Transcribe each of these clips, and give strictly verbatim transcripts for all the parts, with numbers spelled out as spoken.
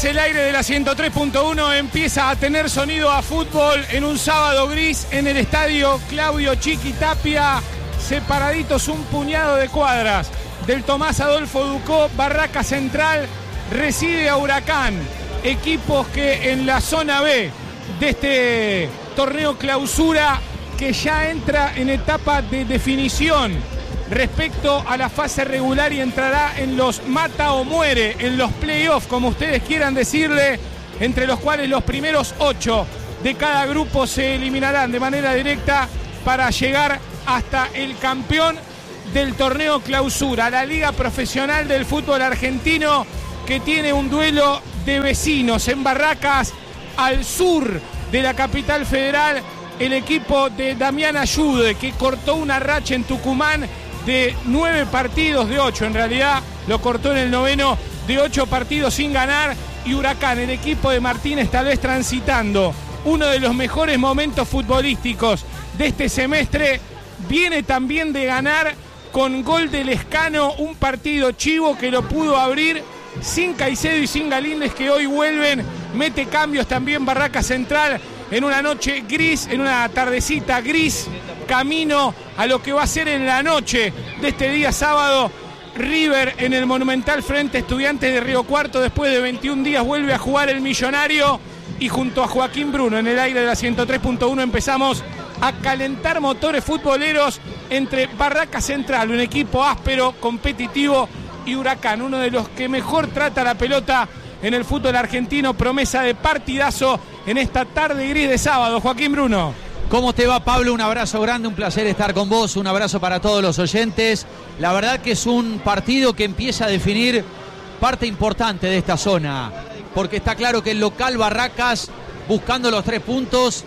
el aire de la ciento tres punto uno empieza a tener sonido a fútbol en un sábado gris en el estadio Claudio Chiqui Tapia, separaditos un puñado de cuadras del Tomás Adolfo Ducó. Barraca Central recibe a Huracán, equipos que en la zona B de este torneo clausura, que ya entra en etapa de definición respecto a la fase regular y entrará en los mata o muere, en los playoffs, como ustedes quieran decirle, entre los cuales los primeros ocho de cada grupo se eliminarán de manera directa para llegar hasta el campeón del torneo clausura, la Liga Profesional del Fútbol Argentino, que tiene un duelo de vecinos en Barracas, al sur de la capital federal, el equipo de Damián Ayude, que cortó una racha en Tucumán de nueve partidos, de ocho en realidad, lo cortó en el noveno, de ocho partidos sin ganar, y Huracán, el equipo de Martínez, tal vez transitando uno de los mejores momentos futbolísticos de este semestre, viene también de ganar con gol de Lescano un partido chivo que lo pudo abrir sin Caicedo y sin Galíndez, que hoy vuelven. Mete cambios también Barraca Central en una noche gris, en una tardecita gris, camino a lo que va a ser en la noche de este día sábado. River en el Monumental frente a Estudiantes de Río Cuarto, después de veintiún días vuelve a jugar el Millonario, y junto a Joaquín Bruno en el aire de la ciento tres punto uno empezamos a calentar motores futboleros entre Barraca Central, un equipo áspero, competitivo, y Huracán, uno de los que mejor trata la pelota en el fútbol argentino. Promesa de partidazo en esta tarde gris de sábado. Joaquín Bruno. ¿Cómo te va, Pablo? Un abrazo grande, un placer estar con vos, un abrazo para todos los oyentes. La verdad que es un partido que empieza a definir parte importante de esta zona, porque está claro que el local Barracas buscando los tres puntos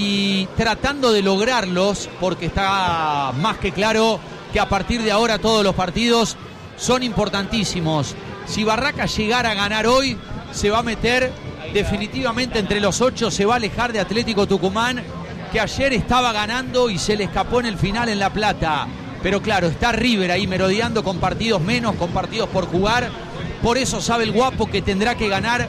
y tratando de lograrlos, porque está más que claro que a partir de ahora todos los partidos son importantísimos. Si Barracas llegara a ganar hoy, se va a meter definitivamente entre los ocho, se va a alejar de Atlético Tucumán, que ayer estaba ganando y se le escapó en el final en La Plata. Pero claro, está River ahí merodeando con partidos menos, con partidos por jugar. Por eso sabe el guapo que tendrá que ganar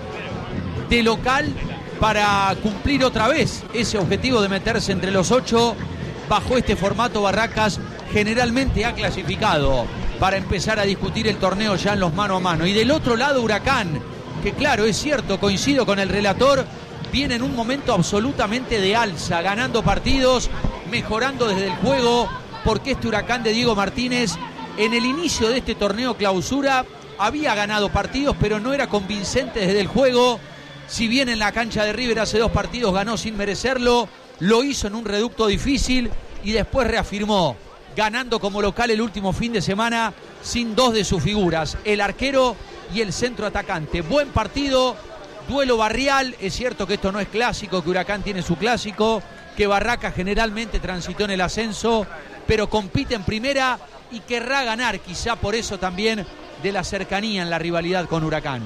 de local para cumplir otra vez ese objetivo de meterse entre los ocho. Bajo este formato, Barracas generalmente ha clasificado para empezar a discutir el torneo ya en los mano a mano. Y del otro lado, Huracán, que claro, es cierto, coincido con el relator, viene en un momento absolutamente de alza, ganando partidos, mejorando desde el juego, porque este Huracán de Diego Martínez en el inicio de este torneo clausura había ganado partidos, pero no era convincente desde el juego. Si bien en la cancha de River hace dos partidos ganó sin merecerlo, lo hizo en un reducto difícil y después reafirmó, ganando como local el último fin de semana sin dos de sus figuras, el arquero y el centro atacante. Buen partido, duelo barrial. Es cierto que esto no es clásico, que Huracán tiene su clásico, que Barraca generalmente transitó en el ascenso, pero compite en primera y querrá ganar, quizá por eso también de la cercanía en la rivalidad con Huracán.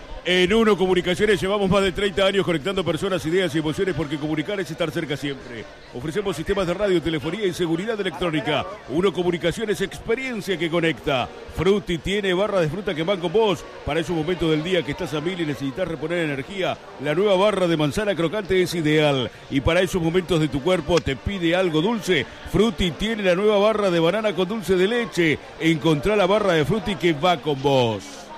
En Uno Comunicaciones llevamos más de treinta años conectando personas, ideas y emociones, porque comunicar es estar cerca siempre. Ofrecemos sistemas de radio, telefonía y seguridad electrónica. Uno Comunicaciones, experiencia que conecta. Frutti tiene barra de fruta que van con vos. Para esos momentos del día que estás a mil y necesitas reponer energía, la nueva barra de manzana crocante es ideal. Y para esos momentos de tu cuerpo te pide algo dulce, Frutti tiene la nueva barra de banana con dulce de leche. Encontrá la barra de Frutti que va con vos.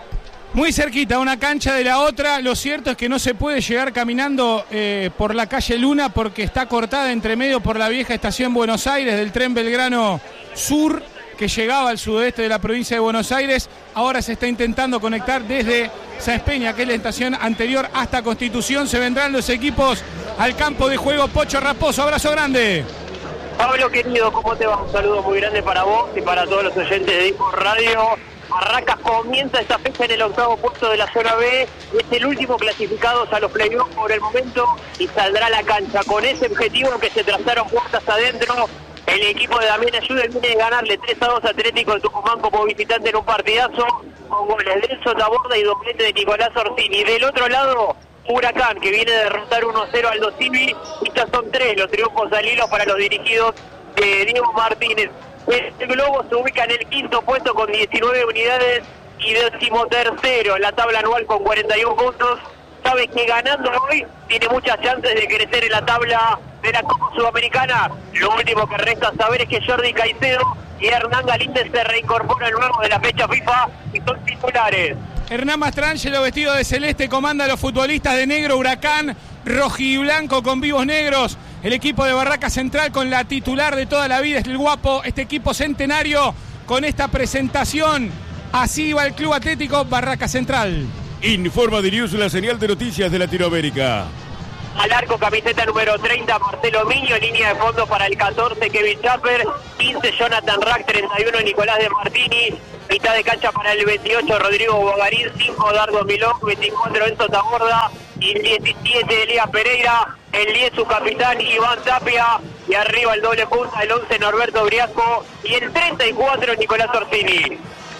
Muy cerquita, una cancha de la otra. Lo cierto es que no se puede llegar caminando eh, por la calle Luna, porque está cortada entre medio por la vieja estación Buenos Aires del tren Belgrano Sur, que llegaba al sudoeste de la provincia de Buenos Aires. Ahora se está intentando conectar desde Sáenz Peña, que es la estación anterior, hasta Constitución. Se vendrán los equipos al campo de juego. Pocho Raposo, abrazo grande. Pablo querido, ¿cómo te va? Un saludo muy grande para vos y para todos los oyentes de Disco Radio. Barracas comienza esta fecha en el octavo puesto de la zona B, es el último clasificado a los playoffs por el momento y saldrá a la cancha con ese objetivo que se trazaron puertas adentro. El equipo de Damián Ayude viene de ganarle tres a dos a Atlético de Tucumán como visitante en un partidazo, con goles de Enzo Taborda y doblete de Nicolás Orsini. Del otro lado, Huracán, que viene de derrotar uno a cero al Aldo Civi, y ya son tres los triunfos al hilo para los dirigidos de Diego Martínez. El Globo se ubica en el quinto puesto con diecinueve unidades y decimotercero en la tabla anual con cuarenta y uno puntos. sabe que ganando hoy tiene muchas chances de crecer en la tabla de la Copa Sudamericana. Lo último que resta saber es que Jordi Caicedo y Hernán Galíndez se reincorporan luego de la fecha FIFA y son titulares. Hernán Mastrangelo, vestido de celeste, comanda a los futbolistas de negro. Huracán rojiblanco con vivos negros. El equipo de Barraca Central con la titular de toda la vida, es el Guapo. Este equipo centenario con esta presentación. Así va el Club Atlético Barraca Central. Informa de News, la señal de noticias de Latinoamérica. Al arco, camiseta número treinta, Marcelo Miño. Línea de fondo para el catorce, Kevin Chapper. quince, Jonathan Rack. treinta y uno, Nicolás de Martini. Mitad de cancha para el veintiocho, Rodrigo Bogarín. cinco, Dardo Milón. veinticuatro, Enzo Taborda. Y el diecisiete, Elías Pereira. El diez, su capitán, Iván Tapia. Y arriba el doble punta, el once, Norberto Briasco. Y el treinta y cuatro, Nicolás Orsini.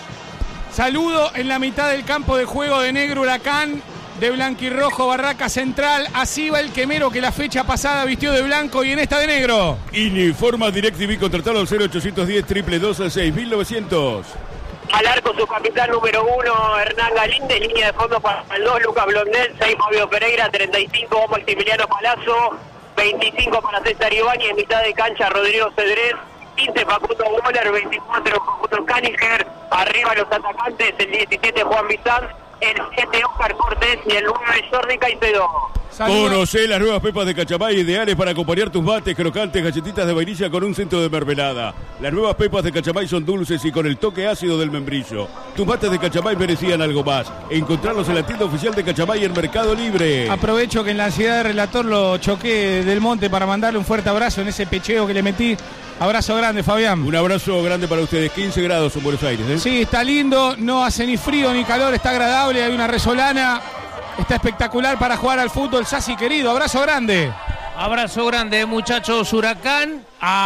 Saludo en la mitad del campo de juego de negro Huracán, de blanquirrojo Barraca Central. Así va el quemero que la fecha pasada vistió de blanco y en esta de negro. Informa DirecTV, contratalo al cero ochocientos diez, dos dos seis mil novecientos. Al arco, su capitán número uno, Hernán Galíndez. Línea de fondo para el dos, Lucas Blondel. seis, Fabio Pereira. treinta y cinco, Maximiliano Palazzo. veinticinco para César Ibáñez. En mitad de cancha, Rodrigo Cedrés. quince, Facundo Waller. veinticuatro, Facundo Caniger. Arriba los atacantes, el diecisiete, Juan Bizán. El siete, Oscar Cortés. Y el nueve, Jordi Caicedo. Conocé las nuevas pepas de Cachamay, ideales para acompañar tus mates, crocantes, galletitas de vainilla con un centro de mermelada. Las nuevas pepas de Cachamay son dulces y con el toque ácido del membrillo. Tus mates de Cachamay merecían algo más. Encontrarlos en la tienda oficial de Cachamay en Mercado Libre. Aprovecho que en la ansiedad de relator lo choqué del monte para mandarle un fuerte abrazo en ese pecheo que le metí. Abrazo grande, Fabián. Un abrazo grande para ustedes. quince grados en Buenos Aires, ¿eh? Sí, está lindo, no hace ni frío ni calor, está agradable, hay una resolana. Está espectacular para jugar al fútbol, Sassi querido. Abrazo grande. Abrazo grande, muchachos. Huracán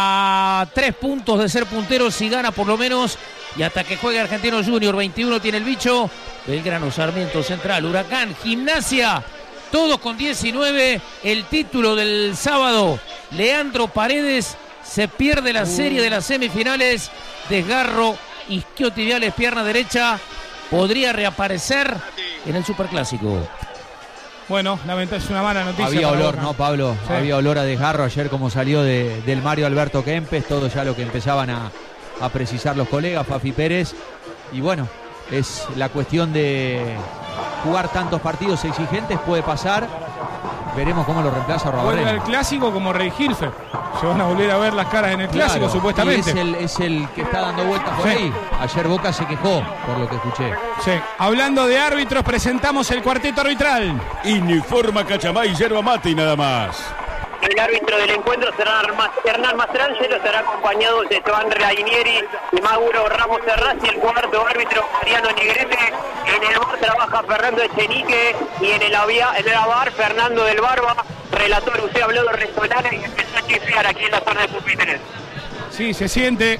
a tres puntos de ser puntero si gana por lo menos. Y hasta que juegue Argentino Junior, veintiuno tiene el bicho. Belgrano, Sarmiento, Central, Huracán, Gimnasia. Todos con diecinueve. El título del sábado, Leandro Paredes. Se pierde la serie de las semifinales. Desgarro, isquiotibiales, pierna derecha. Podría reaparecer en el Superclásico. Bueno, lamentablemente es una mala noticia. Había olor, Boca. ¿no, Pablo? Sí. Había olor a desgarro ayer como salió de, del Mario Alberto Kempes, todo ya lo que empezaban a, a precisar los colegas, Fafi Pérez. Y bueno, es la cuestión de jugar tantos partidos exigentes, puede pasar. Veremos cómo lo reemplaza Vuelve Robarrena. al clásico como Rey Hilfer. Se van a volver a ver las caras en el clásico, Claro, supuestamente. y es el, es el que está dando vueltas por Sí. ahí. Ayer Boca se quejó, por lo que escuché. Sí. Hablando de árbitros, presentamos el cuarteto arbitral. Informa Cachamay, yerba mate y nada más. El árbitro del encuentro será Hernán Mastrangelo, estará acompañado de Esteban Rainieri y Mauro Ramos Serraz, y el cuarto árbitro Mariano Negrete. En el bar trabaja Fernando Echenique y en el, avia, en el bar Fernando del Barba. Relator usted habló de Resolana y empezó a chifear aquí en la zona de pupitres. Sí, se siente.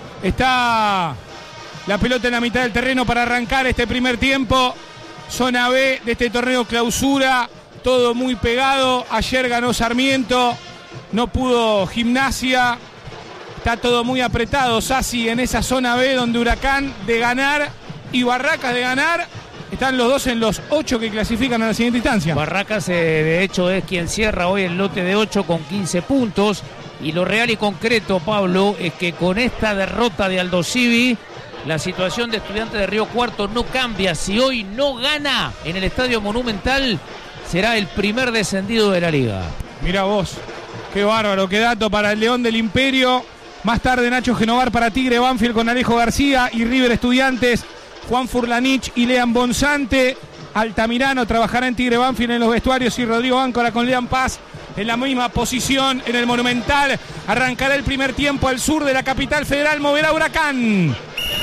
Está la pelota en la mitad del terreno para arrancar este primer tiempo. Zona B de este torneo clausura. Todo muy pegado. Ayer ganó Sarmiento. No pudo Gimnasia. Está todo muy apretado, Sassi, en esa zona B donde Huracán de ganar y Barracas de ganar. Están los dos en los ocho que clasifican a la siguiente instancia. Barracas, eh, de hecho, es quien cierra hoy el lote de ocho con quince puntos. Y lo real y concreto, Pablo, es que con esta derrota de Aldo Civi, la situación de Estudiantes de Río Cuarto no cambia. Si hoy no gana en el Estadio Monumental, será el primer descendido de la liga. Mirá vos, qué bárbaro, qué dato para el León del Imperio. Más tarde Nacho Genovar para Tigre Banfield con Alejo García y River Estudiantes, Juan Furlanich y Lean Bonzante. Altamirano trabajará en Tigre Banfield en los vestuarios y Rodrigo Áncora con Lean Paz en la misma posición en el Monumental. Arrancará el primer tiempo al sur de la capital federal, moverá Huracán.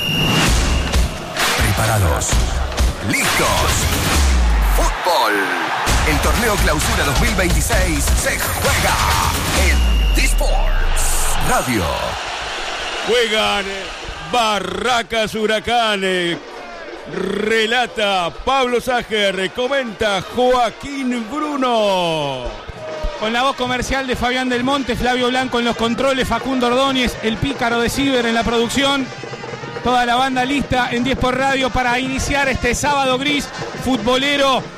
Preparados, listos, fútbol. El torneo Clausura dos mil veintiséis se juega en D-Sports Radio. Juegan Barracas Huracanes. Relata Pablo Sager, comenta Joaquín Bruno. Con la voz comercial de Fabián Del Monte, Flavio Blanco en los controles, Facundo Ordóñez, el pícaro de Ciber en la producción. Toda la banda lista en diez por Radio para iniciar este sábado gris futbolero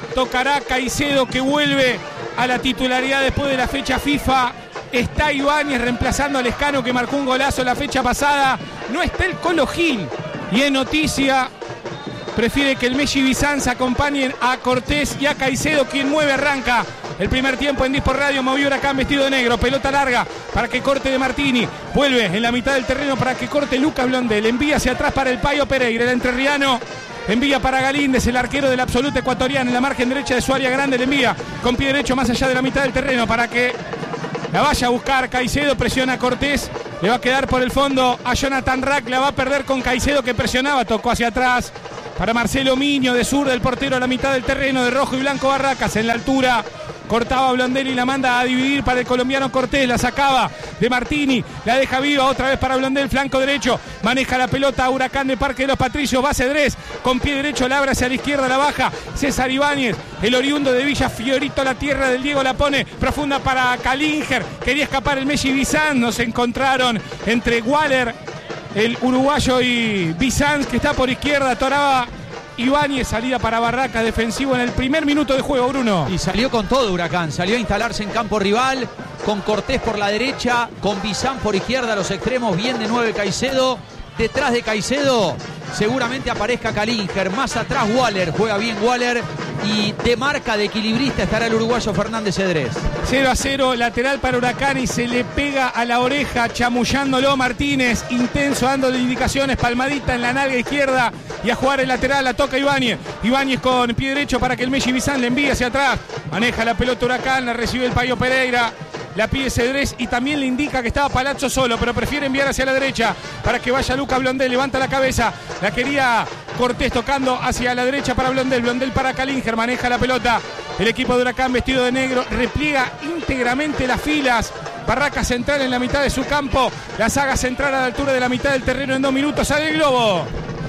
Tocará Caicedo, que vuelve a la titularidad después de la fecha FIFA. Está Ibáñez reemplazando a Lescano, que marcó un golazo la fecha pasada. No está el Colo Gil. Y en noticia, prefiere que el Messi Bizanz acompañen a Cortés y a Caicedo, quien mueve, arranca el primer tiempo en Disport Radio. Movió Huracán vestido de negro, pelota larga para que corte de Martini, vuelve en la mitad del terreno para que corte Lucas Blondel, envía hacia atrás para el Payo Pereira, el entrerriano envía para Galíndez, el arquero del absoluto ecuatoriano, en la margen derecha de su área grande, le envía con pie derecho más allá de la mitad del terreno para que la vaya a buscar Caicedo, presiona a Cortés, le va a quedar por el fondo a Jonathan Rack, la va a perder con Caicedo, que presionaba, tocó hacia atrás para Marcelo Miño, de sur del portero a la mitad del terreno, de rojo y blanco Barracas, en la altura cortaba Blondel y la manda a dividir para el colombiano Cortés, la sacaba de Martini, la deja viva otra vez para Blondel, flanco derecho, maneja la pelota a Huracán de Parque de los Patricios, va Cedrés, con pie derecho la abre hacia la izquierda, la baja César Ibáñez, el oriundo de Villa Fiorito, la tierra del Diego, la pone profunda para Calinger, quería escapar el Messi Bizanz, no se encontraron entre Waller, el uruguayo, y Bizanz, que está por izquierda, atoraba Ibáñez, salida para Barracas, defensivo en el primer minuto de juego, Bruno. Y salió con todo Huracán, salió a instalarse en campo rival, con Cortés por la derecha, con Bizanz por izquierda, los extremos, bien de nueve Caicedo, detrás de Caicedo seguramente aparezca Calinger, más atrás Waller, juega bien Waller, y de marca de equilibrista estará el uruguayo Fernández Cedrés. cero a cero, lateral para Huracán, y se le pega a la oreja chamullándolo Martínez, intenso, dándole indicaciones, palmadita en la nalga izquierda, y a jugar el lateral, la toca Ibáñez, Ibáñez con pie derecho para que el Messi Bizanz le envíe hacia atrás, maneja la pelota Huracán, la recibe el Payo Pereira, la pide Cedrés y también le indica que estaba Palazzo solo, pero prefiere enviar hacia la derecha para que vaya Lucas Blondel, levanta la cabeza, la quería Cortés tocando hacia la derecha para Blondel, Blondel para Calinger, maneja la pelota, el equipo de Huracán vestido de negro, repliega íntegramente las filas, Barraca central en la mitad de su campo, la saga central a la altura de la mitad del terreno en dos minutos, sale el globo.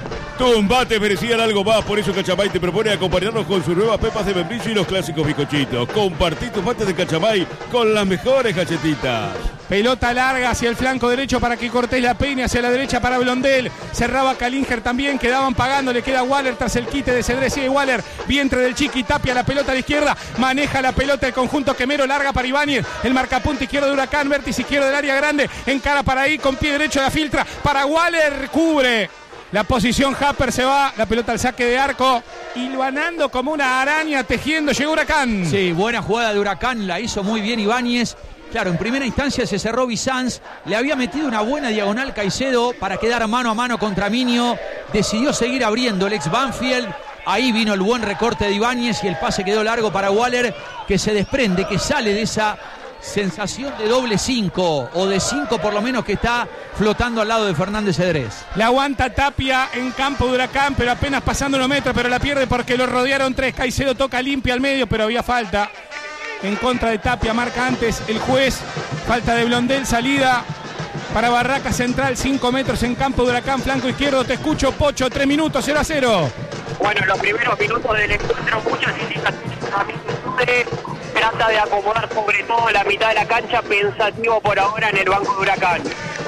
Tu embate merecían algo más, por eso Cachamay te propone acompañarnos con sus nuevas pepas de membrillo y los clásicos bizcochitos. Compartí tus mates de Cachamay con las mejores galletitas. Pelota larga hacia el flanco derecho para que Cortés la peine, hacia la derecha para Blondel, cerraba Calinger también, quedaban pagando, le queda Waller tras el quite de Cedrés, sigue Waller, vientre del Chiqui, Tapia la pelota a la izquierda, maneja la pelota el conjunto quemero, larga para Ibáñez, el marcapunta izquierdo de Huracán, vértice izquierdo del área grande, encara para ahí, con pie derecho la filtra, para Waller, cubre la posición, Happer se va, la pelota al saque de arco, hilvanando como una araña, tejiendo, llegó Huracán. Sí, buena jugada de Huracán, la hizo muy bien Ibáñez. Claro, en primera instancia se cerró Bizanz, le había metido una buena diagonal Caicedo para quedar mano a mano contra Miño, decidió seguir abriendo el ex Banfield, ahí vino el buen recorte de Ibáñez y el pase quedó largo para Waller, que se desprende, que sale de esa sensación de doble cinco, o de cinco por lo menos, que está flotando al lado de Fernández Cedrés. La aguanta Tapia en campo de Huracán, pero apenas pasando unos metros, pero la pierde porque lo rodearon tres. Caicedo toca limpia al medio, pero había falta en contra de Tapia, marca antes el juez, falta de Blondel, salida para Barraca central, cinco metros en campo de Huracán, flanco izquierdo. Te escucho, Pocho, tres minutos, cero a cero. Bueno, los primeros minutos del encuentro, muchas indicaciones, trata de acomodar sobre todo la mitad de la cancha, pensativo por ahora en el banco de Huracán.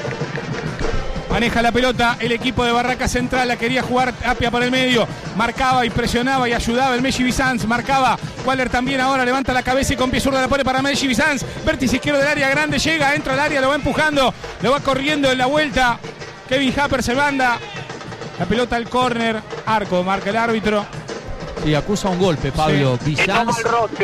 Maneja la pelota el equipo de Barraca Central, la quería jugar Tapia por el medio, marcaba y presionaba y ayudaba el Messi Bizanz, marcaba Waller también, ahora levanta la cabeza y con pie zurda la pone para Messi Bizanz, vértice izquierdo del área grande, llega, entra al área, lo va empujando, lo va corriendo en la vuelta, Kevin Happer se manda la pelota al córner, arco, marca el árbitro. Y acusa un golpe, Pablo. Sí. Bizanz,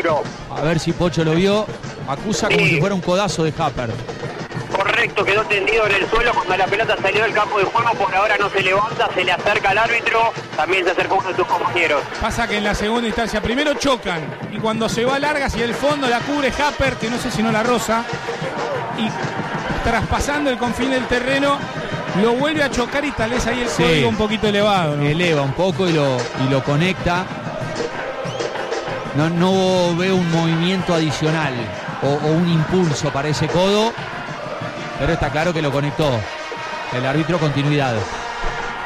a ver si Pocho lo vio, acusa como sí. si fuera un codazo de Happer. Correcto, quedó tendido en el suelo cuando la pelota salió del campo de juego, por ahora no se levanta, se le acerca al árbitro, también se acercó uno de tus compañeros. Pasa que en la segunda instancia primero chocan y cuando se va larga hacia el fondo la cubre Happer, que no sé si no la roza, y traspasando el confín del terreno lo vuelve a chocar y tal vez ahí el sí. código un poquito elevado, ¿no? Eleva un poco y lo, y lo conecta. No, no veo un movimiento adicional o, o un impulso para ese codo, pero está claro que lo conectó. El árbitro, continuidad.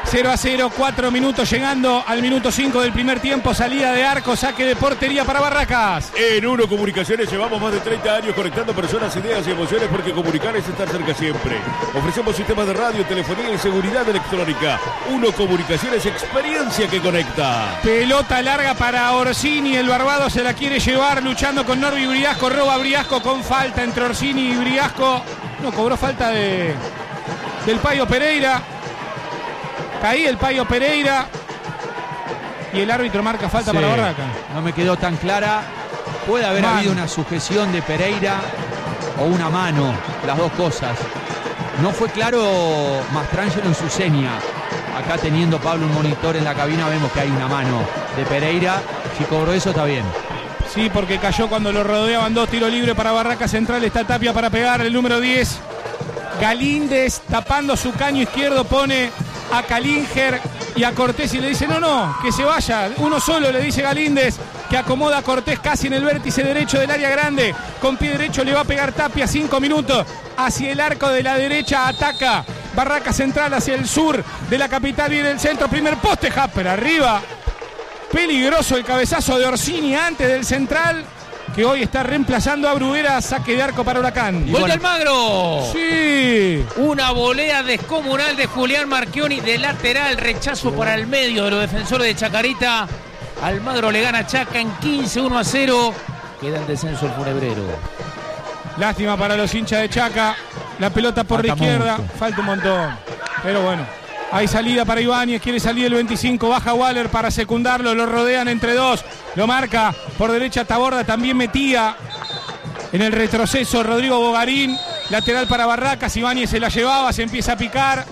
cero a cero, cuatro minutos llegando al minuto cinco del primer tiempo. Salida de arco, saque de portería para Barracas. En Uno Comunicaciones llevamos más de treinta años conectando personas, ideas y emociones, porque comunicar es estar cerca siempre. Ofrecemos sistemas de radio, telefonía y seguridad electrónica. Uno Comunicaciones, experiencia que conecta. Pelota larga para Orsini, el barbado se la quiere llevar luchando con Norby Briasco, roba Briasco con falta entre Orsini y Briasco. No, cobró falta de del Payo Pereira. Caí el Payo Pereira y el árbitro marca falta sí, para Barracas. No me quedó tan clara. Puede haber mano. habido una sujeción de Pereira o una mano, las dos cosas. No fue claro Mastrangelo en su seña. Acá teniendo Pablo un monitor en la cabina vemos que hay una mano de Pereira. Si cobró eso está bien. Sí, porque cayó cuando lo rodeaban dos. Tiro libre para Barracas Central. Está Tapia para pegar el número diez. Galíndez tapando su caño izquierdo pone a Calinger y a Cortés y le dice no, no, que se vaya, uno solo, le dice Galíndez, que acomoda a Cortés casi en el vértice derecho del área grande, con pie derecho le va a pegar Tapia, cinco minutos, hacia el arco de la derecha, ataca Barracas Central hacia el sur de la capital, viene el centro, primer poste, Happer arriba, peligroso el cabezazo de Orsini antes del central, que hoy está reemplazando a Bruguera, saque de arco para Huracán. ¡Gol de Almagro! ¡Sí! Una volea descomunal de Julián Marchioni de lateral, rechazo para el medio de los defensores de Chacarita. Almagro le gana a Chaca en quince, uno a cero. Queda en descenso el funebrero. Lástima para los hinchas de Chaca. La pelota por la izquierda. Falta un montón. Pero bueno. Hay salida para Ibáñez, quiere salir el veinticinco, baja Waller para secundarlo, lo rodean entre dos, lo marca por derecha Taborda, también metía en el retroceso Rodrigo Bogarín, lateral para Barracas, Ibáñez se la llevaba, se empieza a picar.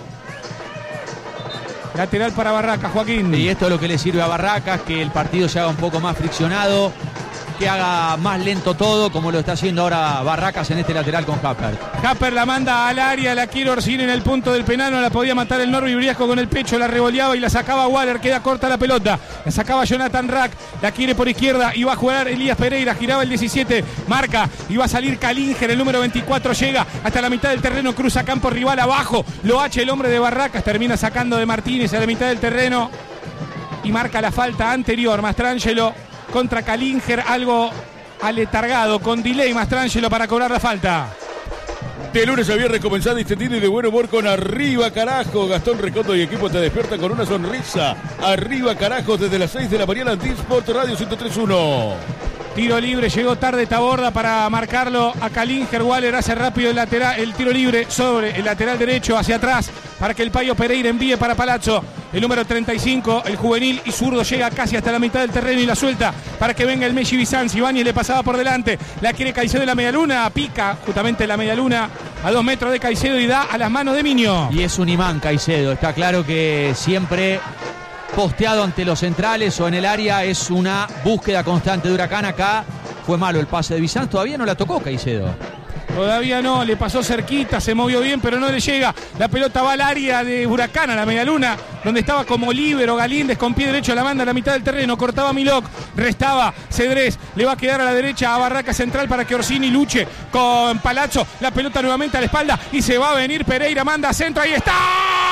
Lateral para Barracas, Joaquín. Y esto es lo que le sirve a Barracas, que el partido se haga un poco más friccionado, que haga más lento todo, como lo está haciendo ahora Barracas en este lateral con Happer. Happer la manda al área, la quiere Orsini en el punto del penal, no la podía matar el Norby Briasco con el pecho, la revoleaba y la sacaba Waller, queda corta la pelota, la sacaba Jonathan Rack, la quiere por izquierda y va a jugar Elías Pereira, giraba el diecisiete, marca y va a salir Calinger, el número veinticuatro llega hasta la mitad del terreno, cruza campo rival abajo, lo hache el hombre de Barracas, termina sacando de Martínez a la mitad del terreno y marca la falta anterior, Mastrangelo contra Calinger, algo aletargado, con delay Mastrangelo para cobrar la falta. De lunes a viernes comenzado extendido y de buen humor con Arriba Carajo. Gastón Recondo y equipo te despiertan con una sonrisa. Arriba Carajo desde las seis de la mañana en T-Sport Radio ciento tres punto uno. Tiro libre, llegó tarde Taborda para marcarlo a Calinger. Waller hace rápido el lateral, el tiro libre sobre el lateral derecho hacia atrás para que el Payo Pereira envíe para Palazzo. El número treinta y cinco, el juvenil y zurdo, llega casi hasta la mitad del terreno y la suelta para que venga el Messi Bizanzi. Ibáñez le pasaba por delante, la quiere Caicedo en la medialuna, pica justamente la medialuna a dos metros de Caicedo y da a las manos de Miño. Y es un imán Caicedo, está claro que siempre posteado ante los centrales o en el área, es una búsqueda constante de Huracán. Acá fue malo el pase de Bizanzi, todavía no la tocó Caicedo. Todavía no, le pasó cerquita, se movió bien, pero no le llega. La pelota va al área de Huracán, a la medialuna, donde estaba como líbero Galíndez con pie derecho, la manda a la mitad del terreno, cortaba Milok, restaba Cedrés, le va a quedar a la derecha a Barraca Central para que Orsini luche con Palazzo. La pelota nuevamente a la espalda y se va a venir Pereira, manda a centro, ahí está.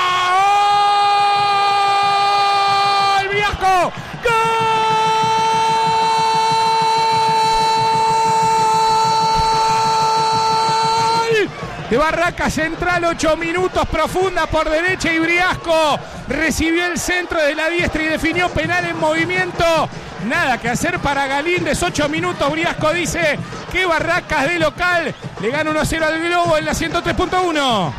¡Gol! ¡Briasco! ¡Gol! De Barraca Central, ocho minutos, profunda por derecha y Briasco recibió el centro de la diestra y definió penal en movimiento. Nada que hacer para Galíndez, ocho minutos, Briasco dice que Barracas de local le gana uno a cero al Globo en la ciento tres punto uno.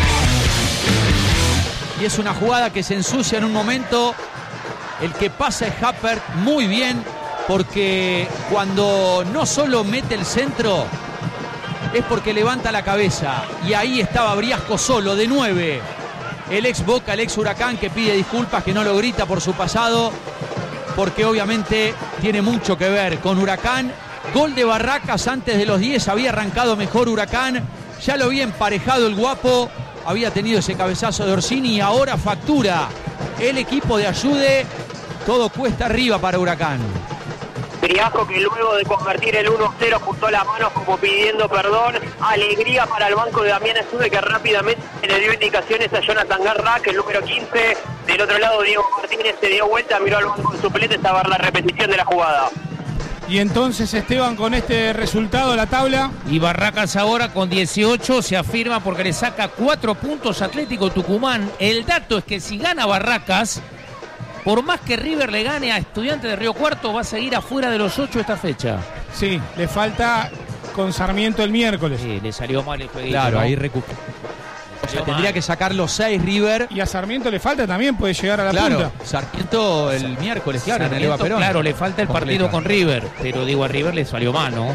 Y es una jugada que se ensucia en un momento. El que pasa es Happer muy bien, porque cuando no solo mete el centro, es porque levanta la cabeza. Y ahí estaba Briasco solo, de nueve. El ex Boca, el ex Huracán, que pide disculpas, que no lo grita por su pasado, porque obviamente tiene mucho que ver con Huracán. Gol de Barracas antes de los diez, había arrancado mejor Huracán. Ya lo había emparejado el Guapo, había tenido ese cabezazo de Orsini y ahora factura el equipo de Ayude. Todo cuesta arriba para Huracán. Briasco, que luego de convertir el uno a cero juntó las manos como pidiendo perdón. Alegría para el banco de Damián Azude, que rápidamente le dio indicaciones a Jonathan Garra, que el número quince. Del otro lado, Diego Martínez se dio vuelta, miró al banco de suplentes a ver la repetición de la jugada. Y entonces, Esteban, con este resultado, la tabla. Y Barracas ahora con dieciocho se afirma porque le saca cuatro puntos Atlético Tucumán. El dato es que si gana Barracas, por más que River le gane a Estudiantes de Río Cuarto, va a seguir afuera de los ocho esta fecha. Sí, le falta con Sarmiento el miércoles. Sí, le salió mal el jueguito. Claro, ¿no? ahí recupera. O sea, tendría que sacar los seis River. Y a Sarmiento le falta también, puede llegar a la Claro, punta. Sarmiento el miércoles, claro, en el Eva Sarmiento, Perón. claro, le falta el Completa. partido con River, pero digo, a River le salió mal, ¿no?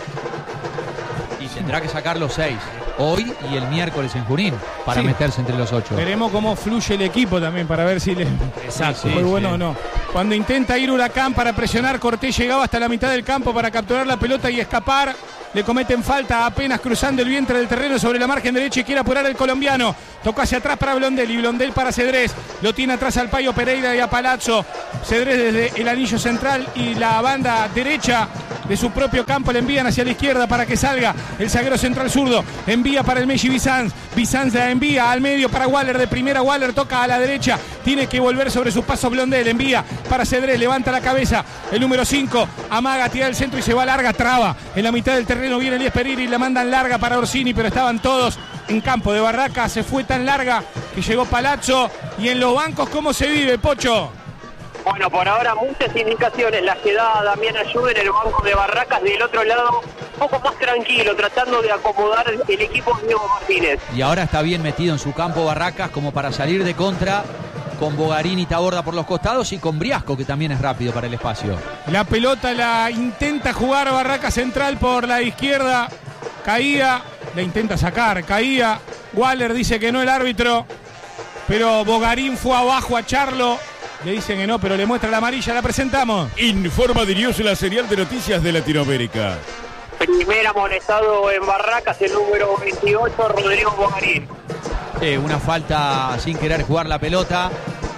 Y tendrá que sacar los seis. Hoy y el miércoles en Junín para Sí. meterse entre los ocho. Veremos cómo fluye el equipo también para ver si le Exacto. fue Sí, bueno sí. o no. Cuando intenta ir Huracán para presionar, Cortés llegaba hasta la mitad del campo para capturar la pelota y escapar. Le cometen falta apenas cruzando el vientre del terreno sobre la margen derecha y quiere apurar el colombiano. Tocó hacia atrás para Blondel y Blondel para Cedrés. Lo tiene atrás al Payo Pereira y a Palazzo. Cedrés desde el anillo central y la banda derecha de su propio campo le envían hacia la izquierda para que salga el zaguero central zurdo. Envía para el Messi Bizanz. Bizanz la envía al medio para Waller. De primera Waller toca a la derecha. Tiene que volver sobre sus pasos Blondel. Envía para Cedrés. Levanta la cabeza. El número cinco. Amaga, tira el centro y se va larga. Traba. En la mitad del terreno viene Elías Pereira y la mandan larga para Orsini, pero estaban todos en campo de Barracas. Se fue tan larga que llegó Palazzo. Y en los bancos, ¿cómo se vive, Pocho? Bueno, por ahora muchas indicaciones las que da Damián Azude en el banco de Barracas. Del otro lado, un poco más tranquilo, tratando de acomodar el equipo de Diego Martínez. Y ahora está bien metido en su campo Barracas como para salir de contra con Bogarín y Taborda por los costados y con Briasco, que también es rápido para el espacio. La pelota la intenta jugar Barracas Central por la izquierda. Caía, la intenta sacar, caía. Waller dice que no el árbitro, pero Bogarín fue abajo a Charlo. Le dicen que no, pero le muestra la amarilla, la presentamos. Informa de News, la señal de noticias de Latinoamérica. Primer amonestado en Barracas, el número veintiocho, Rodrigo Bogarín. Eh, una falta sin querer jugar la pelota.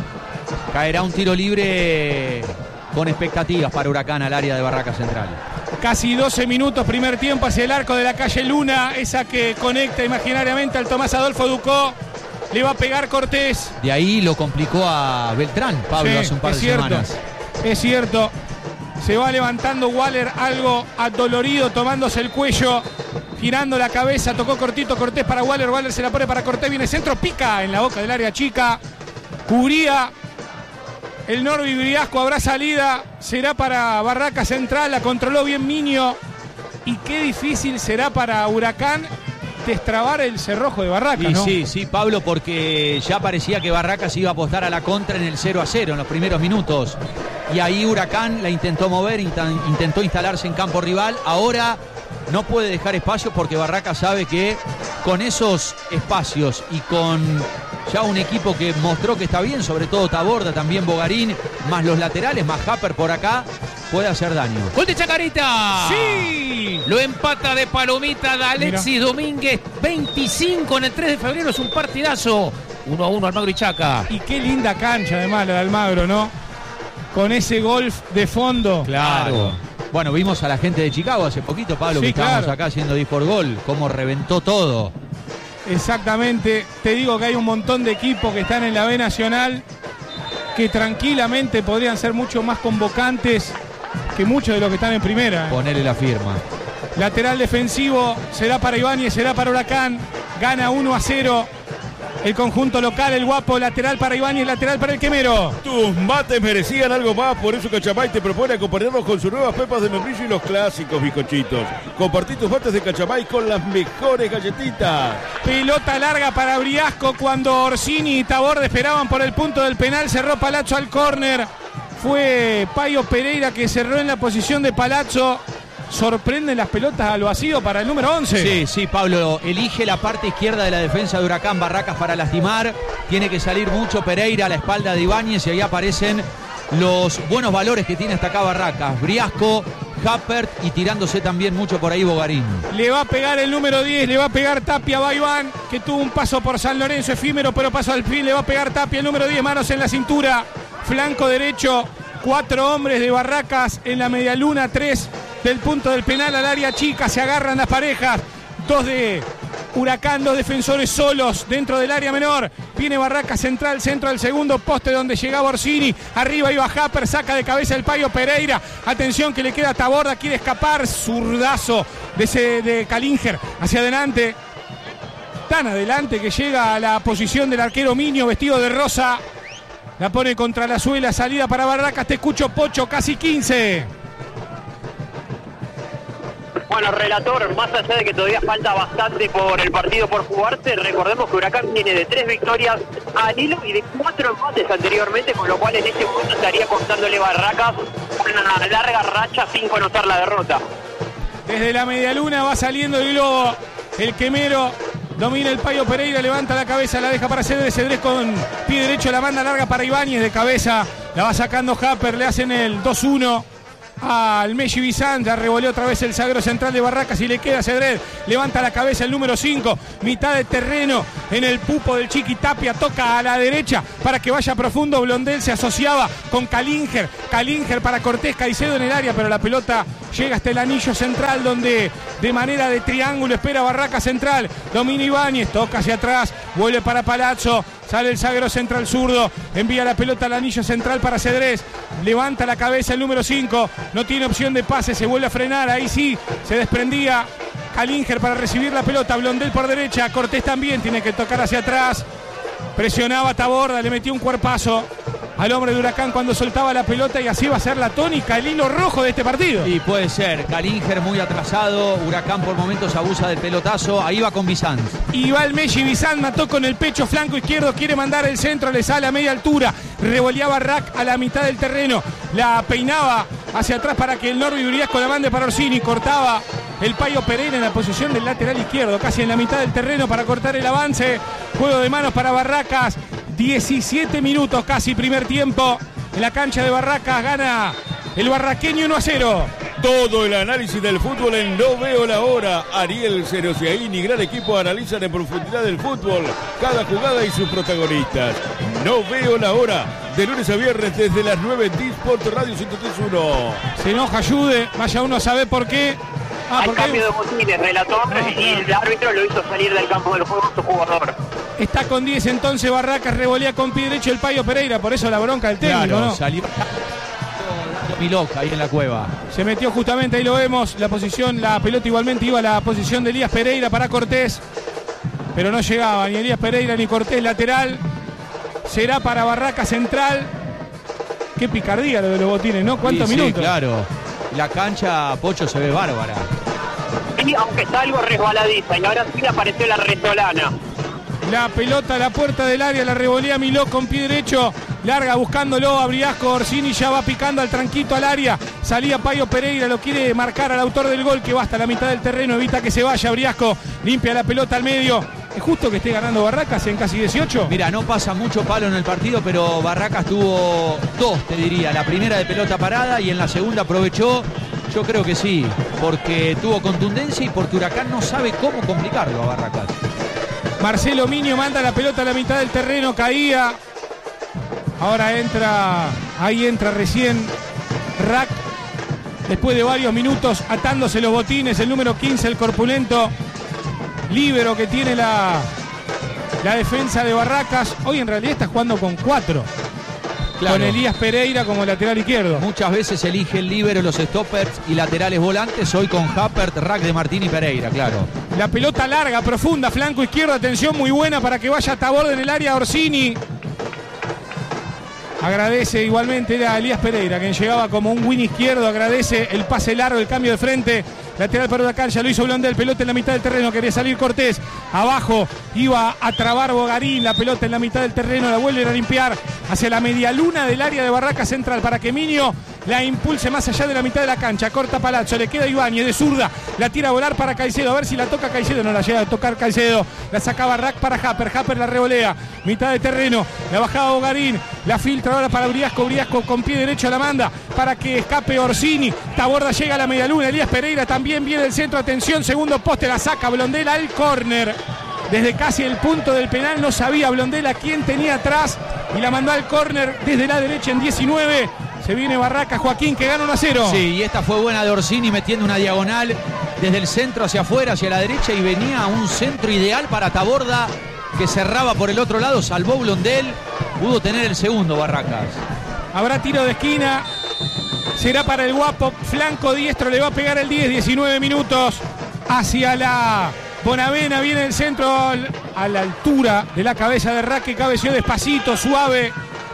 Caerá un tiro libre con expectativas para Huracán al área de Barracas Central. Casi doce minutos, primer tiempo hacia el arco de la calle Luna, esa que conecta imaginariamente al Tomás Adolfo Ducó. Le va a pegar Cortés. De ahí lo complicó a Beltrán, Pablo, Sí, hace un par es de cierto, semanas. es cierto. Se va levantando Waller algo adolorido, tomándose el cuello, girando la cabeza. Tocó cortito Cortés para Waller. Waller se la pone para Cortés. Viene centro, pica en la boca del área chica. Cubría el Norby Briasco. Habrá salida. Será para Barracas Central. La controló bien Miño. Y qué difícil será para Huracán destrabar el cerrojo de Barracas, Y ¿no? sí, sí, Pablo, porque ya parecía que Barracas iba a apostar a la contra en el cero a cero en los primeros minutos. Y ahí Huracán la intentó mover, intentó instalarse en campo rival. Ahora no puede dejar espacio porque Barracas sabe que con esos espacios y con ya un equipo que mostró que está bien, sobre todo Taborda, también Bogarín, más los laterales, más Happer por acá, puede hacer daño. ¡Gol de Chacarita! ¡Sí! Lo empata de palomita de Alexis Mira. Domínguez, veinticinco en el tres de febrero, es un partidazo. uno a uno Almagro y Chaca. Y qué linda cancha además la de Almagro, ¿no? Con ese golf de fondo. Claro. Bueno, vimos a la gente de Chicago hace poquito, Pablo, Sí, que estábamos claro. acá haciendo diez por gol, cómo reventó todo. Exactamente. Te digo que hay un montón de equipos que están en la B Nacional que tranquilamente podrían ser mucho más convocantes que muchos de los que están en primera. Ponerle la firma. Lateral defensivo será para Ibáñez, será para Huracán. Gana uno a cero. El conjunto local, el guapo, lateral para Ibáñez, lateral para el Quemero. Tus mates merecían algo más, por eso Cachamay te propone acompañarlos con sus nuevas pepas de membrillo y los clásicos bizcochitos. Compartí tus mates de Cachamay con las mejores galletitas. Pelota larga para Briasco cuando Orsini y Taborda esperaban por el punto del penal. Cerró Palazzo al córner. Fue Payo Pereira que cerró en la posición de Palazzo. Sorprenden las pelotas al vacío para el número once. Sí, sí, Pablo, elige la parte izquierda de la defensa de Huracán, Barracas para lastimar. Tiene que salir mucho Pereira a la espalda de Ibáñez y ahí aparecen los buenos valores que tiene hasta acá Barracas. Briasco, Happert y tirándose también mucho por ahí Bogarín. Le va a pegar el número diez, le va a pegar Tapia a Iván, que tuvo un paso por San Lorenzo efímero, pero pasó al fin. Le va a pegar Tapia el número diez, manos en la cintura, flanco derecho Cuatro hombres de Barracas en la medialuna, tres del punto del penal al área chica, se agarran las parejas, dos de Huracán, dos defensores solos dentro del área menor. Viene Barracas central, centro del segundo poste donde llegaba Orsini. Arriba iba Happer, saca de cabeza el Payo Pereira. Atención que le queda a Taborda, quiere escapar. Zurdazo de, ese, de Calinger hacia adelante. Tan adelante que llega a la posición del arquero Miño, vestido de rosa. La pone contra la suela, salida para Barracas. Te escucho, Pocho, casi quince. Bueno, relator, más allá de que todavía falta bastante por el partido por jugarse, recordemos que Huracán viene de tres victorias al hilo y de cuatro empates anteriormente, con lo cual en este momento estaría costándole Barracas una larga racha sin conocer la derrota. Desde la medialuna va saliendo el globo, el quemero, domina el Payo Pereira, levanta la cabeza, la deja para Cedrés, Cedrés con pie derecho, la manda larga para Ibáñez de cabeza, la va sacando Happer, le hacen el dos uno. Al Messi Bizán, ya revolvió otra vez el zaguero central de Barracas y le queda a Cedrés, levanta la cabeza el número cinco, mitad de terreno en el pupo del Chiqui Tapia, toca a la derecha para que vaya profundo, Blondel se asociaba con Calinger, Calinger para Cortés, Caicedo en el área, pero la pelota llega hasta el anillo central donde de manera de triángulo espera Barracas central, domina Ibáñez, toca hacia atrás, vuelve para Palazzo, sale el zaguero central zurdo, envía la pelota al anillo central para Cedrés, levanta la cabeza el número cinco, no tiene opción de pase, se vuelve a frenar, ahí sí, se desprendía Calinger para recibir la pelota, Blondel por derecha, Cortés también tiene que tocar hacia atrás, presionaba Taborda, le metió un cuerpazo al hombre de Huracán cuando soltaba la pelota y así va a ser la tónica, el hilo rojo de este partido. Y puede ser, Calinger muy atrasado, Huracán por momentos abusa del pelotazo, ahí va con Bizán. Y va el Messi Bizán, mató con el pecho flanco izquierdo, quiere mandar el centro, le sale a media altura, revoleaba Rack a la mitad del terreno, la peinaba hacia atrás para que el Norby Uriasco la mande para Orsini, cortaba el Payo Pereira en la posición del lateral izquierdo, casi en la mitad del terreno para cortar el avance, juego de manos para Barracas, diecisiete minutos casi primer tiempo en la cancha de Barracas, gana el barraqueño uno a cero. Todo el análisis del fútbol en No Veo la Hora. Ariel Cerociaín y gran equipo analizan en profundidad el fútbol, cada jugada y sus protagonistas. No Veo la Hora, de lunes a viernes desde las nueve en Disport Radio ciento tres punto uno. Se enoja Jude, vaya uno a saber por qué. Ah, Hay cambio hay... de botines, relator, ah, y el árbitro lo hizo salir del campo del juego a su jugador. Está con diez entonces Barracas, revolea con pie derecho el Payo Pereira, por eso la bronca del técnico, claro, ¿no? Salió Miloca ahí en la cueva. Se metió justamente, ahí lo vemos, la posición, la pelota igualmente iba a la posición de Elías Pereira para Cortés, pero no llegaba ni Elías Pereira ni Cortés lateral. Será para Barracas central. Qué picardía lo de los botines, ¿no? ¿Cuántos sí, minutos? Sí, claro. La cancha, Pocho, se ve bárbara. Sí, aunque está algo resbaladiza y ahora sí apareció la resolana. La pelota a la puerta del área, la revolea Miló con pie derecho, larga buscándolo a Briasco, Orsini ya va picando al tranquito al área, salía Payo Pereira, lo quiere marcar al autor del gol que va hasta la mitad del terreno, evita que se vaya Briasco, limpia la pelota al medio. ¿Es justo que esté ganando Barracas en casi dieciocho? Mira, no pasa mucho palo en el partido, pero Barracas tuvo dos, te diría, la primera de pelota parada y en la segunda aprovechó. Yo creo que sí, porque tuvo contundencia y porque Huracán no sabe cómo complicarlo a Barracas. Marcelo Miño manda la pelota a la mitad del terreno, caía. Ahora entra, ahí entra recién Rack. Después de varios minutos atándose los botines, el número quince, el corpulento líbero que tiene la, la defensa de Barracas. Hoy en realidad está jugando con cuatro. Claro. Con Elías Pereira como lateral izquierdo. Muchas veces elige el líbero, los stoppers y laterales volantes. Hoy con Happert, Rack de Martín y Pereira, claro. La pelota larga, profunda, flanco izquierdo. Atención muy buena para que vaya a Taborda en el área Orsini. Agradece igualmente, era Elías Pereira, quien llegaba como un win izquierdo. Agradece el pase largo, el cambio de frente. Lateral para Huracán, ya lo hizo Blondel, pelota en la mitad del terreno, quería salir Cortés, abajo iba a trabar Bogarín, la pelota en la mitad del terreno, la vuelven a limpiar hacia la medialuna del área de Barracas central para que Miño la impulse más allá de la mitad de la cancha, corta Palazzo, le queda Ibáñez de zurda, la tira a volar para Caicedo, a ver si la toca Caicedo, no la llega a tocar Caicedo, la sacaba Rack para Happer, Happer la revolea, mitad de terreno, la bajaba Bogarín, la filtra ahora para Briasco, Briasco con pie derecho la manda para que escape Orsini, Taborda llega a la medialuna, Elías Pereira también También viene el centro, atención, segundo poste, la saca Blondel al córner. Desde casi el punto del penal no sabía Blondel a quién tenía atrás y la mandó al córner desde la derecha en diecinueve. Se viene Barracas, Joaquín, que gana uno a cero. Sí, y esta fue buena de Orsini, metiendo una diagonal desde el centro hacia afuera, hacia la derecha, y venía un centro ideal para Taborda, que cerraba por el otro lado, salvó Blondel, pudo tener el segundo Barracas. Habrá tiro de esquina, será para el Guapo, flanco diestro, le va a pegar el diez, diecinueve minutos, hacia la Bonavena, viene el centro a la altura de la cabeza de Raque, cabeció despacito, suave,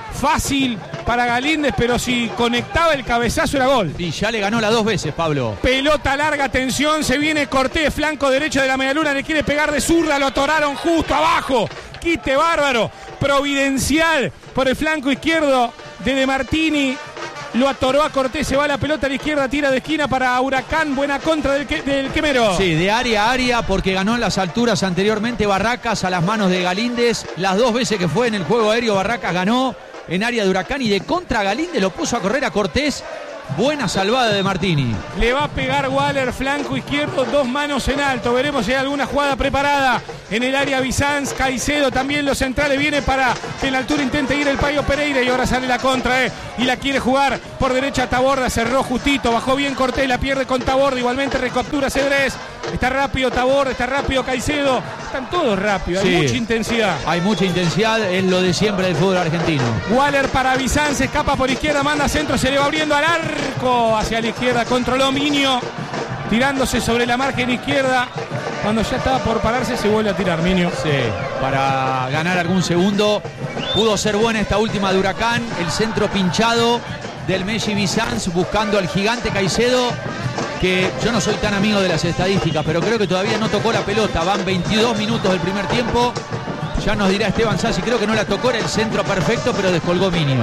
fácil para Galíndez, pero si conectaba el cabezazo era gol. Y ya le ganó las dos veces, Pablo. Pelota larga, atención, se viene Cortés, flanco derecho de la medialuna, le quiere pegar de zurda, lo atoraron justo abajo. Quite bárbaro, providencial por el flanco izquierdo de De Martini. Lo atoró a Cortés, se va la pelota a la izquierda, tira de esquina para Huracán, buena contra del, que, del Quemero. Sí, de área a área, porque ganó en las alturas anteriormente Barracas a las manos de Galíndez. Las dos veces que fue en el juego aéreo, Barracas ganó en área de Huracán, y de contra Galíndez lo puso a correr a Cortés. Buena salvada de Martini. Le va a pegar Waller, flanco izquierdo, dos manos en alto. Veremos si hay alguna jugada preparada en el área. Bizanz, Caicedo, también los centrales. Viene para que en la altura intente ir el Payo Pereira, y ahora sale la contra, eh. y la quiere jugar por derecha Taborda. Cerró justito, bajó bien Cortés, la pierde con Taborda. Igualmente recaptura Cedrés. Está rápido Taborda, está rápido Caicedo. Están todos rápidos, hay sí. mucha intensidad. Hay mucha intensidad, es lo de siempre del fútbol argentino. Waller para Bizanz, escapa por izquierda, manda centro, se le va abriendo al arco. Hacia la izquierda, controló Minio, tirándose sobre la margen izquierda. Cuando ya estaba por pararse, se vuelve a tirar Minio. Sí, para ganar algún segundo. Pudo ser buena esta última de Huracán. El centro pinchado del Messi Bizanz, buscando al gigante Caicedo, que yo no soy tan amigo de las estadísticas, pero creo que todavía no tocó la pelota. Van veintidós minutos del primer tiempo. Ya nos dirá Esteban Sassi, creo que no la tocó, era el centro perfecto, pero descolgó Minio.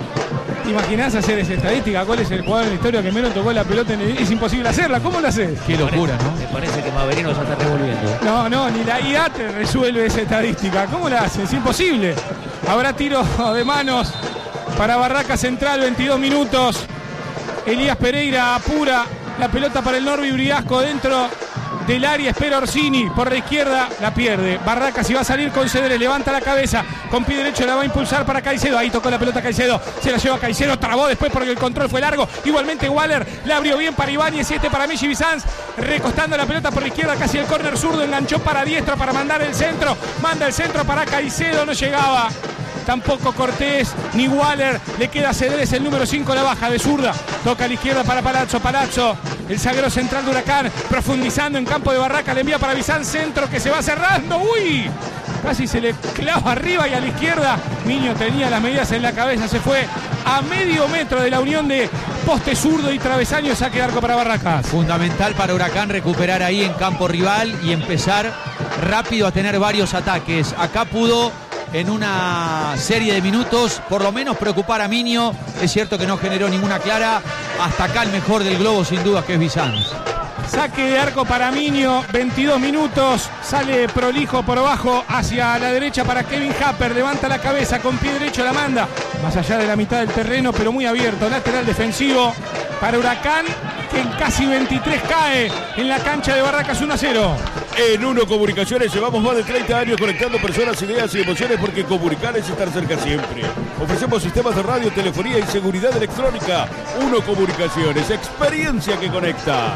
¿Te imaginás hacer esa estadística? ¿Cuál es el jugador en la historia que menos tocó la pelota? En el... Es imposible hacerla. ¿Cómo la haces? Qué locura, ¿no? Me parece que Maverino se está revolviendo. No, no, ni la I A te resuelve esa estadística. ¿Cómo la haces? Es imposible. Habrá tiro de manos para Barracas Central, veintidós minutos. Elías Pereira apura la pelota para el Norby Briasco dentro del área, espera Orsini por la izquierda, la pierde. Barracas, y va a salir con Cedrés, levanta la cabeza, con pie derecho la va a impulsar para Caicedo. Ahí tocó la pelota Caicedo, se la lleva Caicedo, trabó después porque el control fue largo. Igualmente Waller la abrió bien para Ibáñez, y este para Messi Bizanz, recostando la pelota por la izquierda, casi el córner zurdo, enganchó para diestro para mandar el centro, manda el centro para Caicedo, no llegaba. Tampoco Cortés ni Waller, le queda Cedrés, el número cinco, la baja de zurda, toca a la izquierda para Palazzo, Palazzo, el zaguero central de Huracán, profundizando en campo de Barracas, le envía para Bizanz, centro que se va cerrando, uy, casi se le clava arriba y a la izquierda. Minio tenía las medidas en la cabeza, se fue a medio metro de la unión de poste zurdo y travesaño, saque de arco para Barracas. Fundamental para Huracán recuperar ahí en campo rival y empezar rápido a tener varios ataques. Acá pudo en una serie de minutos por lo menos preocupar a Minio. Es cierto que no generó ninguna clara. Hasta acá el mejor del globo sin duda, que es Bizanz. Saque de arco para Minio, veintidós minutos, sale prolijo por abajo hacia la derecha para Kevin Happer, levanta la cabeza, con pie derecho la manda, más allá de la mitad del terreno, pero muy abierto, lateral defensivo para Huracán, que en casi veintitrés cae en la cancha de Barracas. Uno a cero. En Uno Comunicaciones llevamos más de treinta años conectando personas, ideas y emociones, porque comunicar es estar cerca siempre. Ofrecemos sistemas de radio, telefonía y seguridad electrónica. Uno Comunicaciones, experiencia que conecta.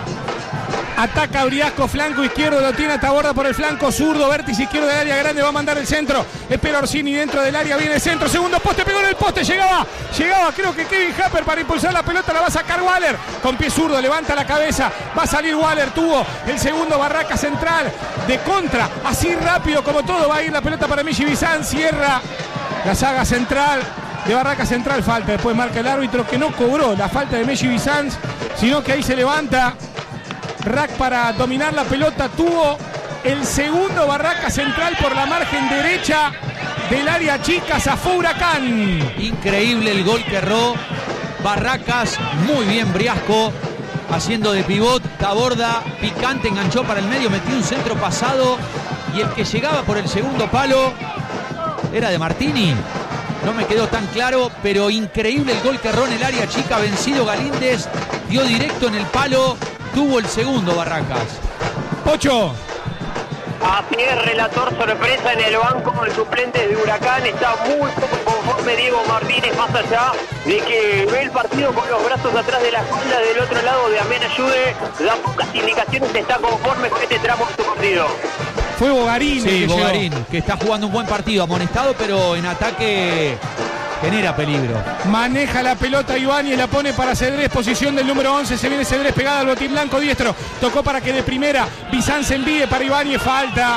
Ataca Briasco, flanco izquierdo, lo tiene a Taborda por el flanco zurdo, vértice izquierdo del área grande, va a mandar el centro, espera Orsini dentro del área, viene el centro, segundo poste, pegó en el poste, llegaba, llegaba, creo que Kevin Happer para impulsar la pelota, la va a sacar Waller, con pie zurdo, levanta la cabeza, va a salir Waller, tuvo el segundo Barraca Central, de contra, así rápido como todo, va a ir la pelota para Messi Bizanz, cierra la saga central de Barraca Central, falta, después marca el árbitro que no cobró la falta de Messi Bizanz, sino que ahí se levanta Rack para dominar la pelota, tuvo el segundo Barraca Central por la margen derecha del área chica, zafó Huracán. Increíble el gol que erró Barracas, muy bien Briasco, haciendo de pivot, Taborda, picante, enganchó para el medio, metió un centro pasado, y el que llegaba por el segundo palo era de Martini. No me quedó tan claro, pero increíble el gol que erró en el área chica, vencido Galíndez, dio directo en el palo. Tuvo el segundo Barracas. Ocho. Así es, relator, sorpresa en el banco. El suplente de Huracán está muy poco conforme informe Diego Martínez, más allá de que ve el partido con los brazos atrás de la espalda. Del otro lado de Damián Ayude, da pocas indicaciones, está conforme con este tramo de su partido. Fue Bogarín. Sí, que Bogarín, llegó. que está jugando un buen partido, amonestado, pero en ataque genera peligro. Maneja la pelota Ibáñez, la pone para Cedrés, posición del número once, se viene Cedrés pegada al botín blanco diestro, tocó para que de primera Bizán se envíe para Ibáñez, falta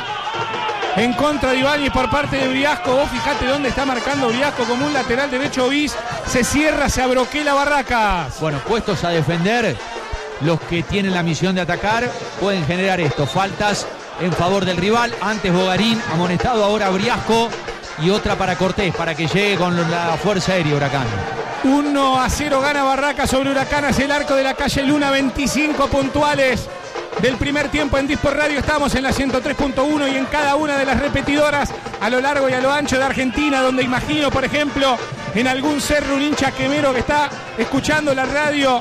en contra de Ibáñez por parte de Briasco. Vos fijate dónde está marcando Briasco como un lateral derecho bis, se cierra, se abroquela Barracas. Bueno, puestos a defender, los que tienen la misión de atacar pueden generar esto, faltas en favor del rival. Antes Bogarín, amonestado, ahora Briasco, y otra para Cortés, para que llegue con la fuerza aérea Huracán. uno a cero gana Barracas sobre Huracán hacia el arco de la calle Luna, veinticinco puntuales del primer tiempo en Disport Radio. Estamos en la ciento tres punto uno y en cada una de las repetidoras a lo largo y a lo ancho de Argentina, donde imagino, por ejemplo, en algún cerro un hincha quemero que está escuchando la radio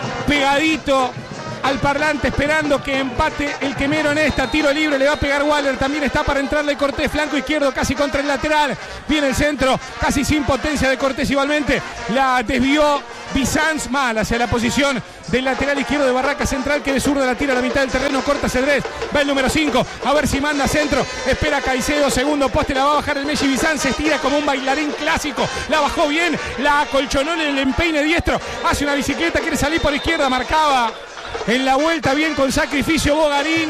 pegadito al parlante esperando que empate el quemero en esta. Tiro libre, le va a pegar Waller, también está para entrarle Cortés, flanco izquierdo casi contra el lateral, viene el centro casi sin potencia de Cortés, igualmente la desvió Bizanz, mal hacia la posición del lateral izquierdo de Barracas Central, que de zurda la tira a la mitad del terreno, corta Cedrés, va el número cinco, a ver si manda centro, espera Caicedo, segundo poste, la va a bajar el Messi, Bizanz se estira como un bailarín clásico, la bajó bien, la acolchonó en el empeine diestro, hace una bicicleta, quiere salir por izquierda, marcaba en la vuelta bien con sacrificio Bogarín,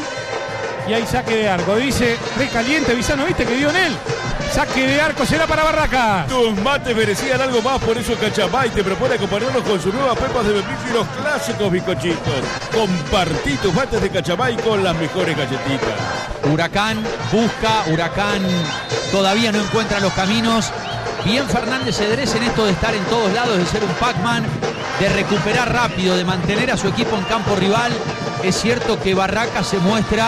y hay saque de arco, dice recaliente Bizanz, ¿no viste que dio en él? Saque de arco será para Barracas. Tus mates merecían algo más, por eso Cachamay te propone acompañarnos con sus nuevas pepas de membrillo y los clásicos bizcochitos. Compartí tus mates de Cachamay con las mejores galletitas. Huracán busca, Huracán todavía no encuentra los caminos. Bien Fernández Cedrés en esto de estar en todos lados, de ser un Pac-Man, de recuperar rápido, de mantener a su equipo en campo rival. Es cierto que Barracas se muestra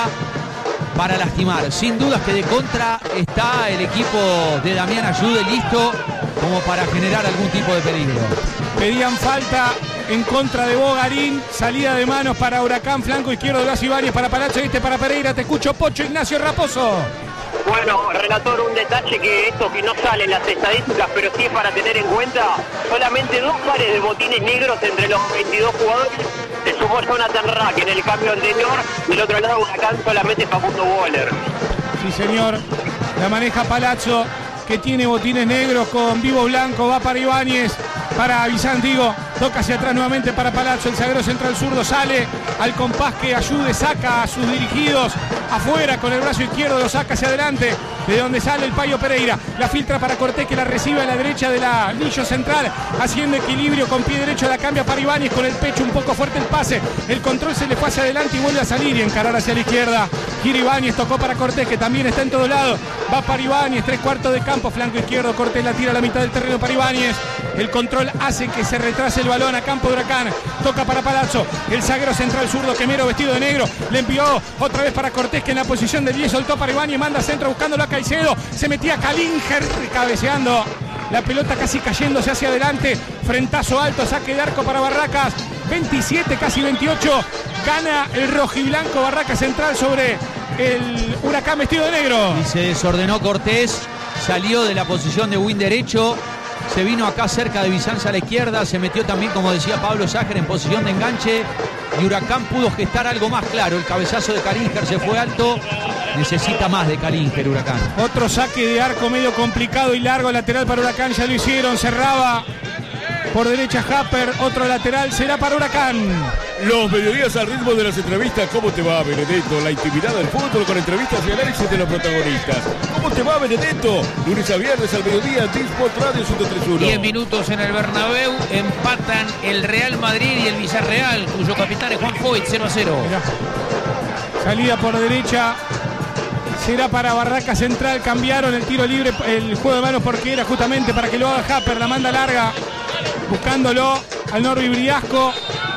para lastimar. Sin dudas que de contra está el equipo de Damián Ayude listo como para generar algún tipo de peligro. Pedían falta en contra de Bogarín, salida de manos para Huracán, flanco izquierdo de Blas Ibáñez para Palazzo, este para Pereira, te escucho Pocho Ignacio Raposo. Bueno, relator, un detalle que esto que no sale en las estadísticas, pero sí es para tener en cuenta, solamente dos pares de botines negros entre los veintidós jugadores. Se sumó Jonathan Rack en el cambio anterior, del otro lado Huracán solamente Facundo Waller. Sí señor, la maneja Palazzo, que tiene botines negros con vivo blanco, va para Ibáñez, para Bizanz, digo, toca hacia atrás nuevamente para Palazzo, el zaguero central zurdo sale al compás que Ayude, saca a sus dirigidos afuera con el brazo izquierdo, lo saca hacia adelante, de donde sale el Payo Pereira, la filtra para Cortés, que la recibe a la derecha de la anillo central, haciendo equilibrio con pie derecho, la cambia para Ibáñez, con el pecho un poco fuerte el pase, el control se le fue hacia adelante y vuelve a salir y encarar hacia la izquierda, gira Ibáñez, tocó para Cortés, que también está en todos lados, va para Ibáñez, tres cuartos de campo, flanco izquierdo, Cortés la tira a la mitad del terreno para Ibáñez, el control hace que se retrase el balón a campo de Huracán, toca para Palazzo, el zaguero central zurdo Quemero vestido de negro, le envió otra vez para Cortés, que en la posición de diez soltó para Ibáñez, manda centro buscándolo a Caicedo, se metía Calinger cabeceando, la pelota casi cayéndose hacia adelante, frentazo alto, saque de arco para Barracas, veintisiete, casi veintiocho, gana el rojiblanco Barracas Central sobre el Huracán vestido de negro. Y se desordenó Cortés, salió de la posición de win derecho, se vino acá cerca de Bizanz a la izquierda, se metió también, como decía Pablo Sájer, en posición de enganche, y Huracán pudo gestar algo más claro. El cabezazo de Calinger se fue alto, necesita más de Calinger Huracán. Otro saque de arco medio complicado y largo, lateral para Huracán, ya lo hicieron, cerraba por derecha Happer, otro lateral será para Huracán. Los mediodías al ritmo de las entrevistas. ¿Cómo te va, Benedetto? La intimidad del fútbol con entrevistas y análisis de los protagonistas. ¿Cómo te va, Benedetto? Lunes a viernes al mediodía en Disport Radio ciento tres punto uno. diez minutos en el Bernabéu, empatan el Real Madrid y el Villarreal, cuyo capitán es Juan Foyt, cero a cero. Mirá. Salida por derecha será para Barracas Central, cambiaron el tiro libre, el juego de manos, porque era justamente para que lo haga Happer, la manda larga, buscándolo al Norby Briasco.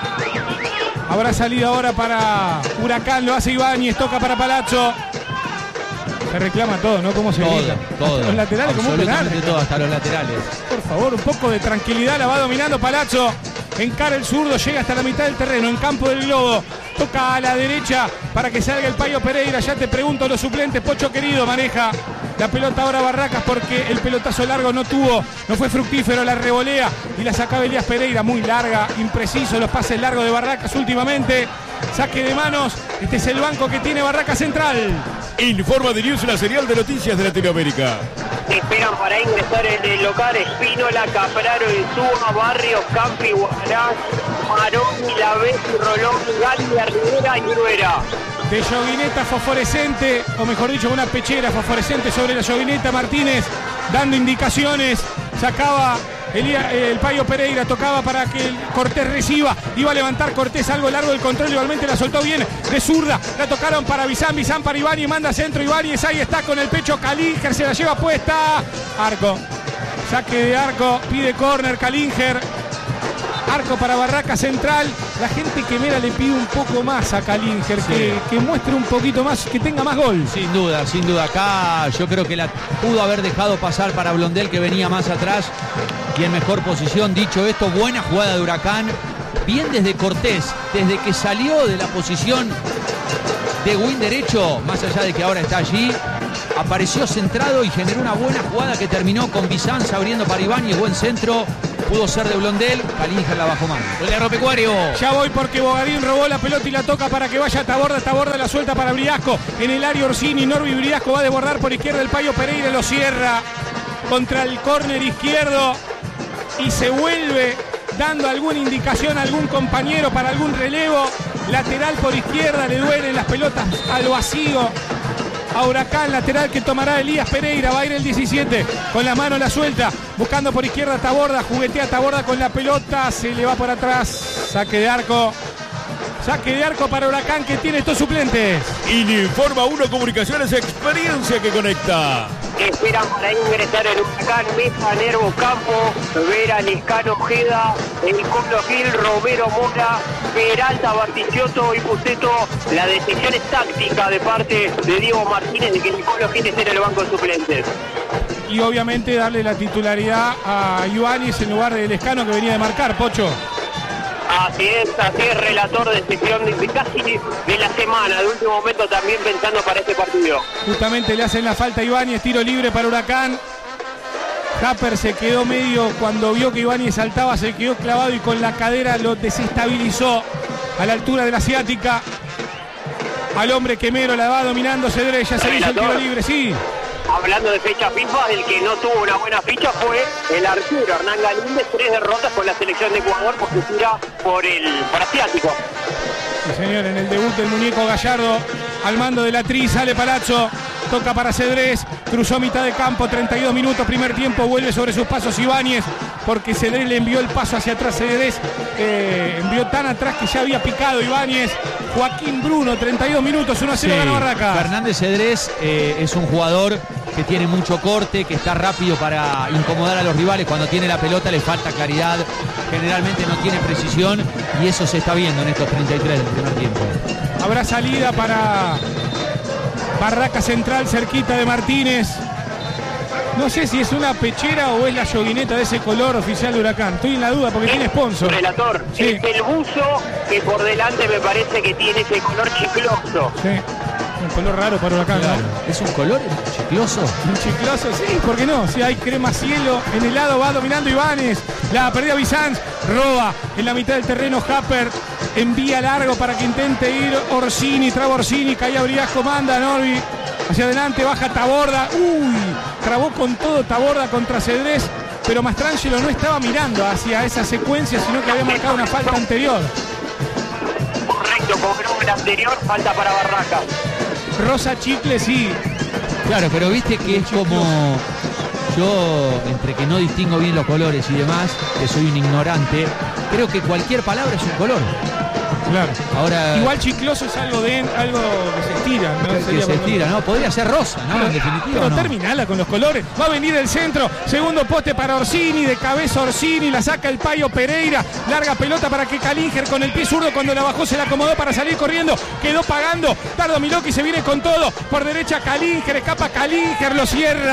Habrá salido ahora para Huracán, lo hace Ibáñez, toca para Palazzo. Se reclama todo, ¿no? ¿Cómo se Todo, grita? todo. Hasta los laterales, como un penal. Absolutamente todo, hasta los laterales. Por favor, un poco de tranquilidad, la va dominando Palazzo. Encara el zurdo, llega hasta la mitad del terreno, en campo del globo. Toca a la derecha para que salga el Payo Pereira. Ya te pregunto, los suplentes, Pocho querido, maneja La pelota ahora Barracas porque el pelotazo largo no tuvo, no fue fructífero, la revolea y la sacaba Elías Pereira, muy larga, impreciso los pases largos de Barracas últimamente. Saque de manos, este es el banco que tiene Barracas Central. Informa de News, la serial de noticias de Latinoamérica. Esperan para ingresar en el local Espínola, Capraro, Insúa, Barrios, Campi, Guarás, Marón, Lavesi, Rolón, Galia, Rivera y Gruera. De yoguineta fosforescente, o mejor dicho, una pechera fosforescente sobre la yoguineta. Martínez dando indicaciones, sacaba Elía, el Payo Pereira, tocaba para que Cortés reciba, iba a levantar Cortés algo largo del control, igualmente la soltó bien de zurda, la tocaron para Bizán, Bizán para Ibáñez, manda centro Ibáñez, ahí está con el pecho Calínger, se la lleva puesta, arco, saque de arco, pide córner Calínger. Arco para Barracas Central. La gente quemera le pide un poco más a Calínger, sí. que, que muestre un poquito más, que tenga más gol. Sin duda, sin duda. Acá yo creo que la pudo haber dejado pasar para Blondel, que venía más atrás y en mejor posición. Dicho esto, buena jugada de Huracán. Bien desde Cortés, desde que salió de la posición de win derecho, más allá de que ahora está allí, apareció centrado y generó una buena jugada que terminó con Bizanza abriendo para Ibáñez, buen centro. Pudo ser de Blondel, Calínger la bajó mal. El agropecuario. Ya voy porque Bogarín robó la pelota y la toca para que vaya Taborda. Taborda la suelta para Briasco. En el área Orsini, Norby Briasco va a desbordar por izquierda. El Payo Pereira lo cierra contra el córner izquierdo. Y se vuelve dando alguna indicación a algún compañero para algún relevo. Lateral por izquierda, le duelen las pelotas al vacío. A Huracán, lateral que tomará Elías Pereira, va a ir el diecisiete, con la mano la suelta, buscando por izquierda Taborda, juguetea Taborda con la pelota, se le va por atrás, saque de arco, saque de arco para Huracán que tiene estos suplentes. Informa uno Comunicaciones, experiencia que conecta. Esperan para ingresar el Huracán, Mesa, Nervo, Campo, Vera, Liscano, Ojeda, el Colo Gil, Romero, Mora, Peralta, Barticioto y Puceto. La decisión es táctica de parte de Diego Martínez de que el Colo Gil esté en el banco de suplentes. Y obviamente darle la titularidad a Ibáñez en lugar de Lescano que venía de marcar, Pocho. Así es, así es, relator de sección de casi de la semana, de último momento también pensando para este partido. Justamente le hacen la falta a Ibáñez, tiro libre para Huracán. Japper se quedó medio, cuando vio que Ibáñez saltaba, se quedó clavado y con la cadera lo desestabilizó a la altura de la asiática. Al hombre quemero la va dominando Cedrés, ya se hizo el tiro libre, sí. Hablando de fecha FIFA, el que no tuvo una buena ficha fue el arquero Hernán Galíndez, tres derrotas con la selección de Ecuador porque tira por el por asiático. Sí, señor, en el debut del muñeco Gallardo, al mando de la tri, sale Palazzo, toca para Cedrés, cruzó mitad de campo, treinta y dos minutos, primer tiempo, vuelve sobre sus pasos Ibáñez, porque Cedrés le envió el paso hacia atrás, Cedrés eh, envió tan atrás que ya había picado Ibáñez. Joaquín Bruno, treinta y dos minutos, uno a cero, sí, gana Barracas. Fernández Cedrés eh, es un jugador que tiene mucho corte, que está rápido para incomodar a los rivales. Cuando tiene la pelota le falta claridad, generalmente no tiene precisión y eso se está viendo en estos treinta y tres del primer tiempo. Habrá salida para Barracas Central, cerquita de Martínez. No sé si es una pechera o es la yoguineta de ese color oficial de Huracán. Estoy en la duda porque tiene sponsor. Relator, sí. Es el buzo que por delante me parece que tiene ese color chicloso. Sí. Un color raro para Huracán, claro. ¿no? ¿Es un color chicloso? Un chicloso, sí, ¿por qué no? Si hay crema cielo, en el lado va dominando Ibáñez, la perdida Bizanz, roba en la mitad del terreno Japper, envía largo para que intente ir Orsini, traba Orsini, caía Briasco, manda a Norby, hacia adelante, baja Taborda, uy, trabó con todo Taborda contra Cedrés, pero Mastrangelo no estaba mirando hacia esa secuencia, sino que había marcado una falta anterior. Correcto, cobró el anterior, falta para Barracas. Rosa Chicle, sí. Claro, pero viste que es como... Yo, entre que no distingo bien los colores y demás, que soy un ignorante, creo que cualquier palabra es un color. Claro. Ahora, igual chicloso es algo de algo que se estira, ¿no? Que, Sería que se estira, ¿no? Podría ser rosa, ¿no? Pero, en definitiva. Pero ¿no? terminala con los colores. Va a venir el centro. Segundo poste para Orsini. De cabeza Orsini. La saca el Payo Pereira. Larga pelota para que Calínger con el pie zurdo. Cuando la bajó se la acomodó para salir corriendo. Quedó pagando. Dardo Miloki se viene con todo. Por derecha Calínger. Escapa Calínger. Lo cierra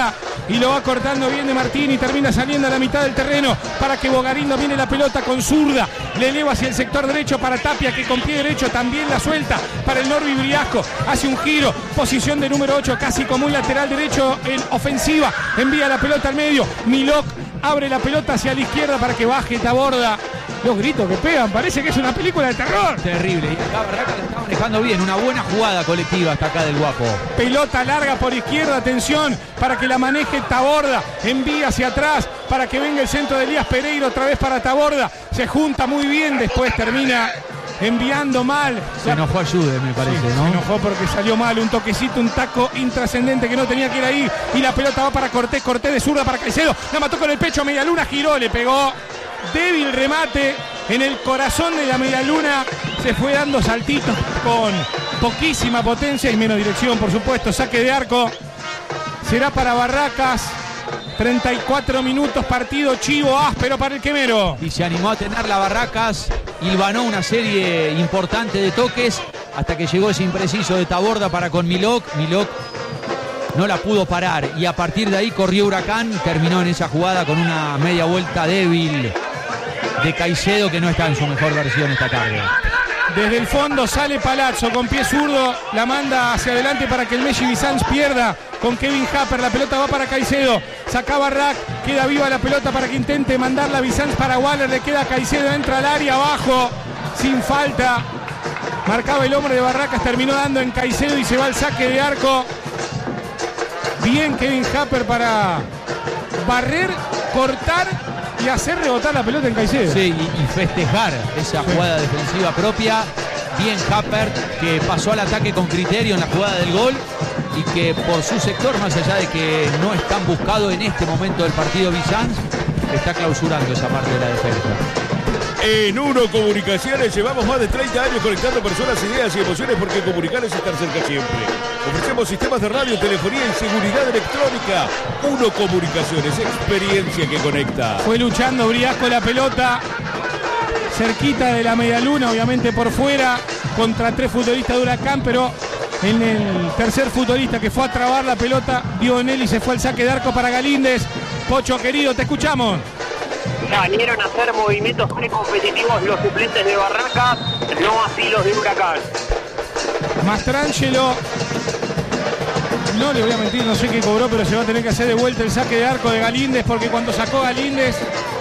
y lo va cortando bien de Martini, termina saliendo a la mitad del terreno para que Bogarín domine la pelota con zurda, le eleva hacia el sector derecho para Tapia, que con pie derecho también la suelta para el Norby Briasco, hace un giro, posición de número ocho, casi como un lateral derecho en ofensiva, envía la pelota al medio, Milok abre la pelota hacia la izquierda para que baje Taborda. Los gritos que pegan, parece que es una película de terror. Terrible, y acá Barraca la está manejando bien, una buena jugada colectiva hasta acá del Guapo. Pelota larga por izquierda, atención, para que la maneje Taborda, envía hacia atrás, para que venga el centro de Elías Pereira, otra vez para Taborda, se junta muy bien, después termina enviando mal. Se enojó Ayude, me parece, sí, ¿no? Se enojó porque salió mal, un toquecito, un taco intrascendente que no tenía que ir ahí, y la pelota va para Cortés, Cortés de zurda para Caicedo, la mató con el pecho a Medialuna, giró, le pegó. Débil remate en el corazón de la Medialuna, se fue dando saltitos con poquísima potencia y menos dirección, por supuesto. Saque de arco será para Barracas. treinta y cuatro minutos, partido chivo áspero para el quemero. Y se animó a tener la Barracas, hilvanó una serie importante de toques hasta que llegó ese impreciso de Taborda para con Milok. Milok no la pudo parar y a partir de ahí corrió Huracán y terminó en esa jugada con una media vuelta débil de Caicedo, que no está en su mejor versión esta tarde. Desde el fondo sale Palazzo con pie zurdo, la manda hacia adelante para que el Messi Bizanz pierda con Kevin Happer, la pelota va para Caicedo, saca Barrac, queda viva la pelota para que intente mandarla Bizanz para Waller, le queda Caicedo, entra al área abajo, sin falta, marcaba el hombre de Barracas, terminó dando en Caicedo y se va al saque de arco. Bien Kevin Happer para barrer, cortar y hacer rebotar la pelota en Caicedo. Sí, y, y festejar esa sí. jugada defensiva propia. Bien Happer, que pasó al ataque con criterio en la jugada del gol y que por su sector, más allá de que no es tan buscado en este momento del partido Bizanz, está clausurando esa parte de la defensa. En Uno Comunicaciones llevamos más de treinta años conectando personas, ideas y emociones, porque comunicar es estar cerca siempre. Ofrecemos sistemas de radio, telefonía y seguridad electrónica. Uno Comunicaciones, experiencia que conecta. Fue luchando Briasco la pelota, cerquita de la Medialuna, obviamente por fuera, contra tres futbolistas de Huracán, pero en el tercer futbolista que fue a trabar la pelota, dio en él y se fue al saque de arco para Galíndez. Pocho querido, te escuchamos. Salieron a hacer movimientos precompetitivos los suplentes de Barracas, no así los de Huracán. Mastrangelo, no le voy a mentir, no sé qué cobró, pero se va a tener que hacer de vuelta el saque de arco de Galíndez, porque cuando sacó Galíndez,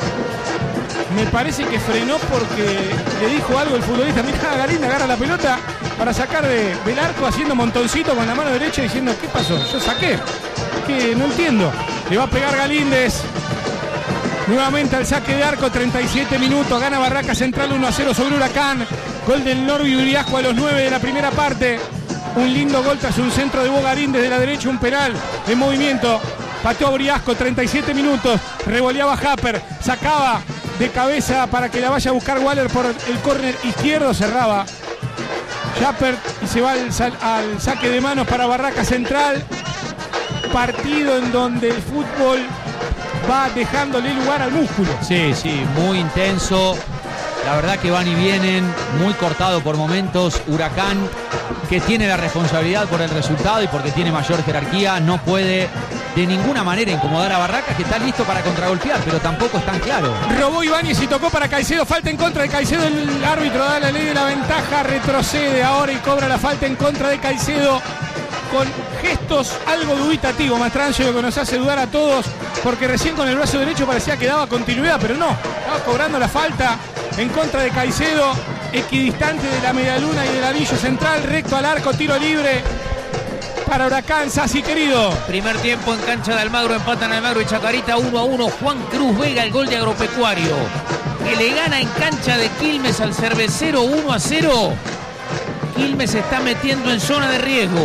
me parece que frenó porque le dijo algo el futbolista. Mirá, Galíndez agarra la pelota para sacar de, del arco, haciendo montoncito con la mano derecha, diciendo, ¿qué pasó? Yo saqué, que no entiendo. Le va a pegar Galíndez. Nuevamente al saque de arco, treinta y siete minutos, gana Barracas Central uno a cero sobre Huracán. Gol del Norby Briasco a los nueve de la primera parte. Un lindo gol tras un centro de Bogarín desde la derecha, un penal en movimiento. Pateó Briasco, treinta y siete minutos, revoleaba Happer, sacaba de cabeza para que la vaya a buscar Waller por el córner izquierdo, cerraba Happer y se va al, al saque de manos para Barracas Central. Partido en donde el fútbol va dejándole lugar al músculo. Sí, sí, muy intenso. La verdad que van y vienen, muy cortado por momentos. Huracán, que tiene la responsabilidad por el resultado y porque tiene mayor jerarquía, no puede de ninguna manera incomodar a Barracas, que está listo para contragolpear, pero tampoco es tan claro. Robó Ibáñez y tocó para Caicedo, falta en contra de Caicedo, el árbitro da la ley de la ventaja, retrocede ahora y cobra la falta en contra de Caicedo, con gestos algo dubitativos, Mastrangelo, que nos hace dudar a todos, porque recién con el brazo derecho parecía que daba continuidad, pero no, estaba cobrando la falta en contra de Caicedo, equidistante de la Medialuna y del anillo central, recto al arco, tiro libre para Huracán. Sassi, querido. Primer tiempo en cancha de Almagro, empatan Almagro y Chacarita uno a uno. Juan Cruz Vega, el gol de Agropecuario, que le gana en cancha de Quilmes al Cervecero uno a cero. Quilmes se está metiendo en zona de riesgo.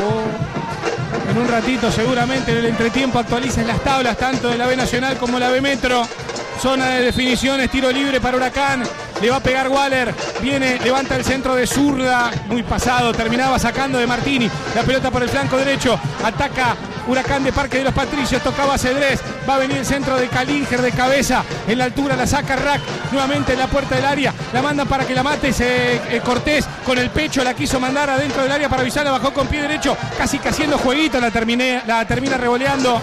Oh, en un ratito seguramente en el entretiempo actualicen las tablas tanto de la B Nacional como la B Metro. Zona de definiciones, tiro libre para Huracán. Le va a pegar Waller. Viene, levanta el centro de zurda. Muy pasado, terminaba sacando de Martini. La pelota por el flanco derecho. Ataca Huracán de Parque de los Patricios. Tocaba Cedrés. Va a venir el centro de Calinger de cabeza. En la altura la saca Rack. Nuevamente en la puerta del área. La mandan para que la mate. Se, eh, Cortés con el pecho la quiso mandar adentro del área para avisar. La bajó con pie derecho. Casi que haciendo jueguito. La, terminé, la termina revoleando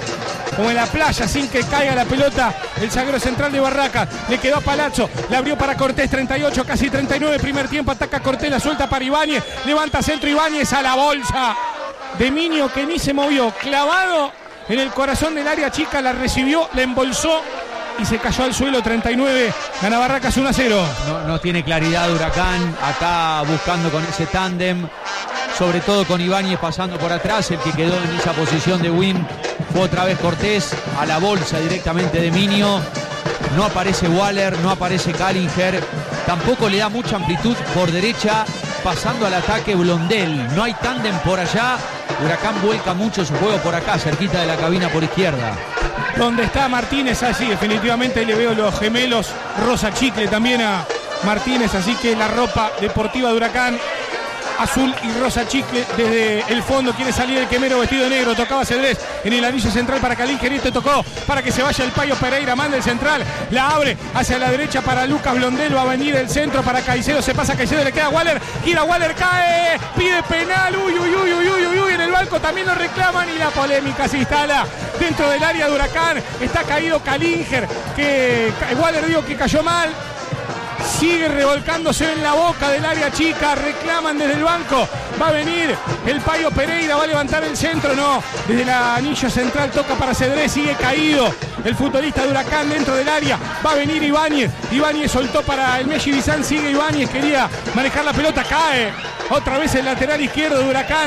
como en la playa, sin que caiga la pelota. El zaguero central de Barracas le quedó a Palazzo, le abrió para Cortés, treinta y ocho, casi treinta y nueve, primer tiempo, ataca Cortés, la suelta para Ibáñez, levanta centro Ibáñez a la bolsa de Minio, que ni se movió, clavado en el corazón del área chica, la recibió, la embolsó y se cayó al suelo. Treinta y nueve, gana Barracas uno a cero. No, no tiene claridad Huracán, acá buscando con ese tándem, sobre todo con Ibáñez pasando por atrás. El que quedó en esa posición de win fue otra vez Cortés, a la bolsa directamente de Minio. No aparece Waller, no aparece Kallinger, tampoco le da mucha amplitud por derecha, pasando al ataque Blondel. No hay tándem por allá. Huracán vuelca mucho su juego por acá, cerquita de la cabina por izquierda. Donde está Martínez, así definitivamente le veo los gemelos Rosa Chicle también a Martínez, así que la ropa deportiva de Huracán, azul y rosa chicle, desde el fondo quiere salir el quemero vestido de negro, tocaba Cedrés en el anillo central para Kallinger y este tocó para que se vaya el Payo Pereira, manda el central, la abre hacia la derecha para Lucas Blondel, va a venir el centro para Caicedo, se pasa Caicedo, le queda Waller, gira Waller, cae, pide penal, uy, uy, uy, uy, uy, uy, en el banco también lo reclaman y la polémica se instala dentro del área de Huracán. Está caído Kallinger, que Waller dijo que cayó mal, sigue revolcándose en la boca del área chica, reclaman desde el banco, va a venir el Payo Pereira, va a levantar el centro, no, desde el anillo central toca para Cedrés, sigue caído el futbolista de Huracán dentro del área, va a venir Ibáñez, Ibáñez soltó para el Messi Bizán, sigue Ibáñez, quería manejar la pelota, cae otra vez el lateral izquierdo de Huracán.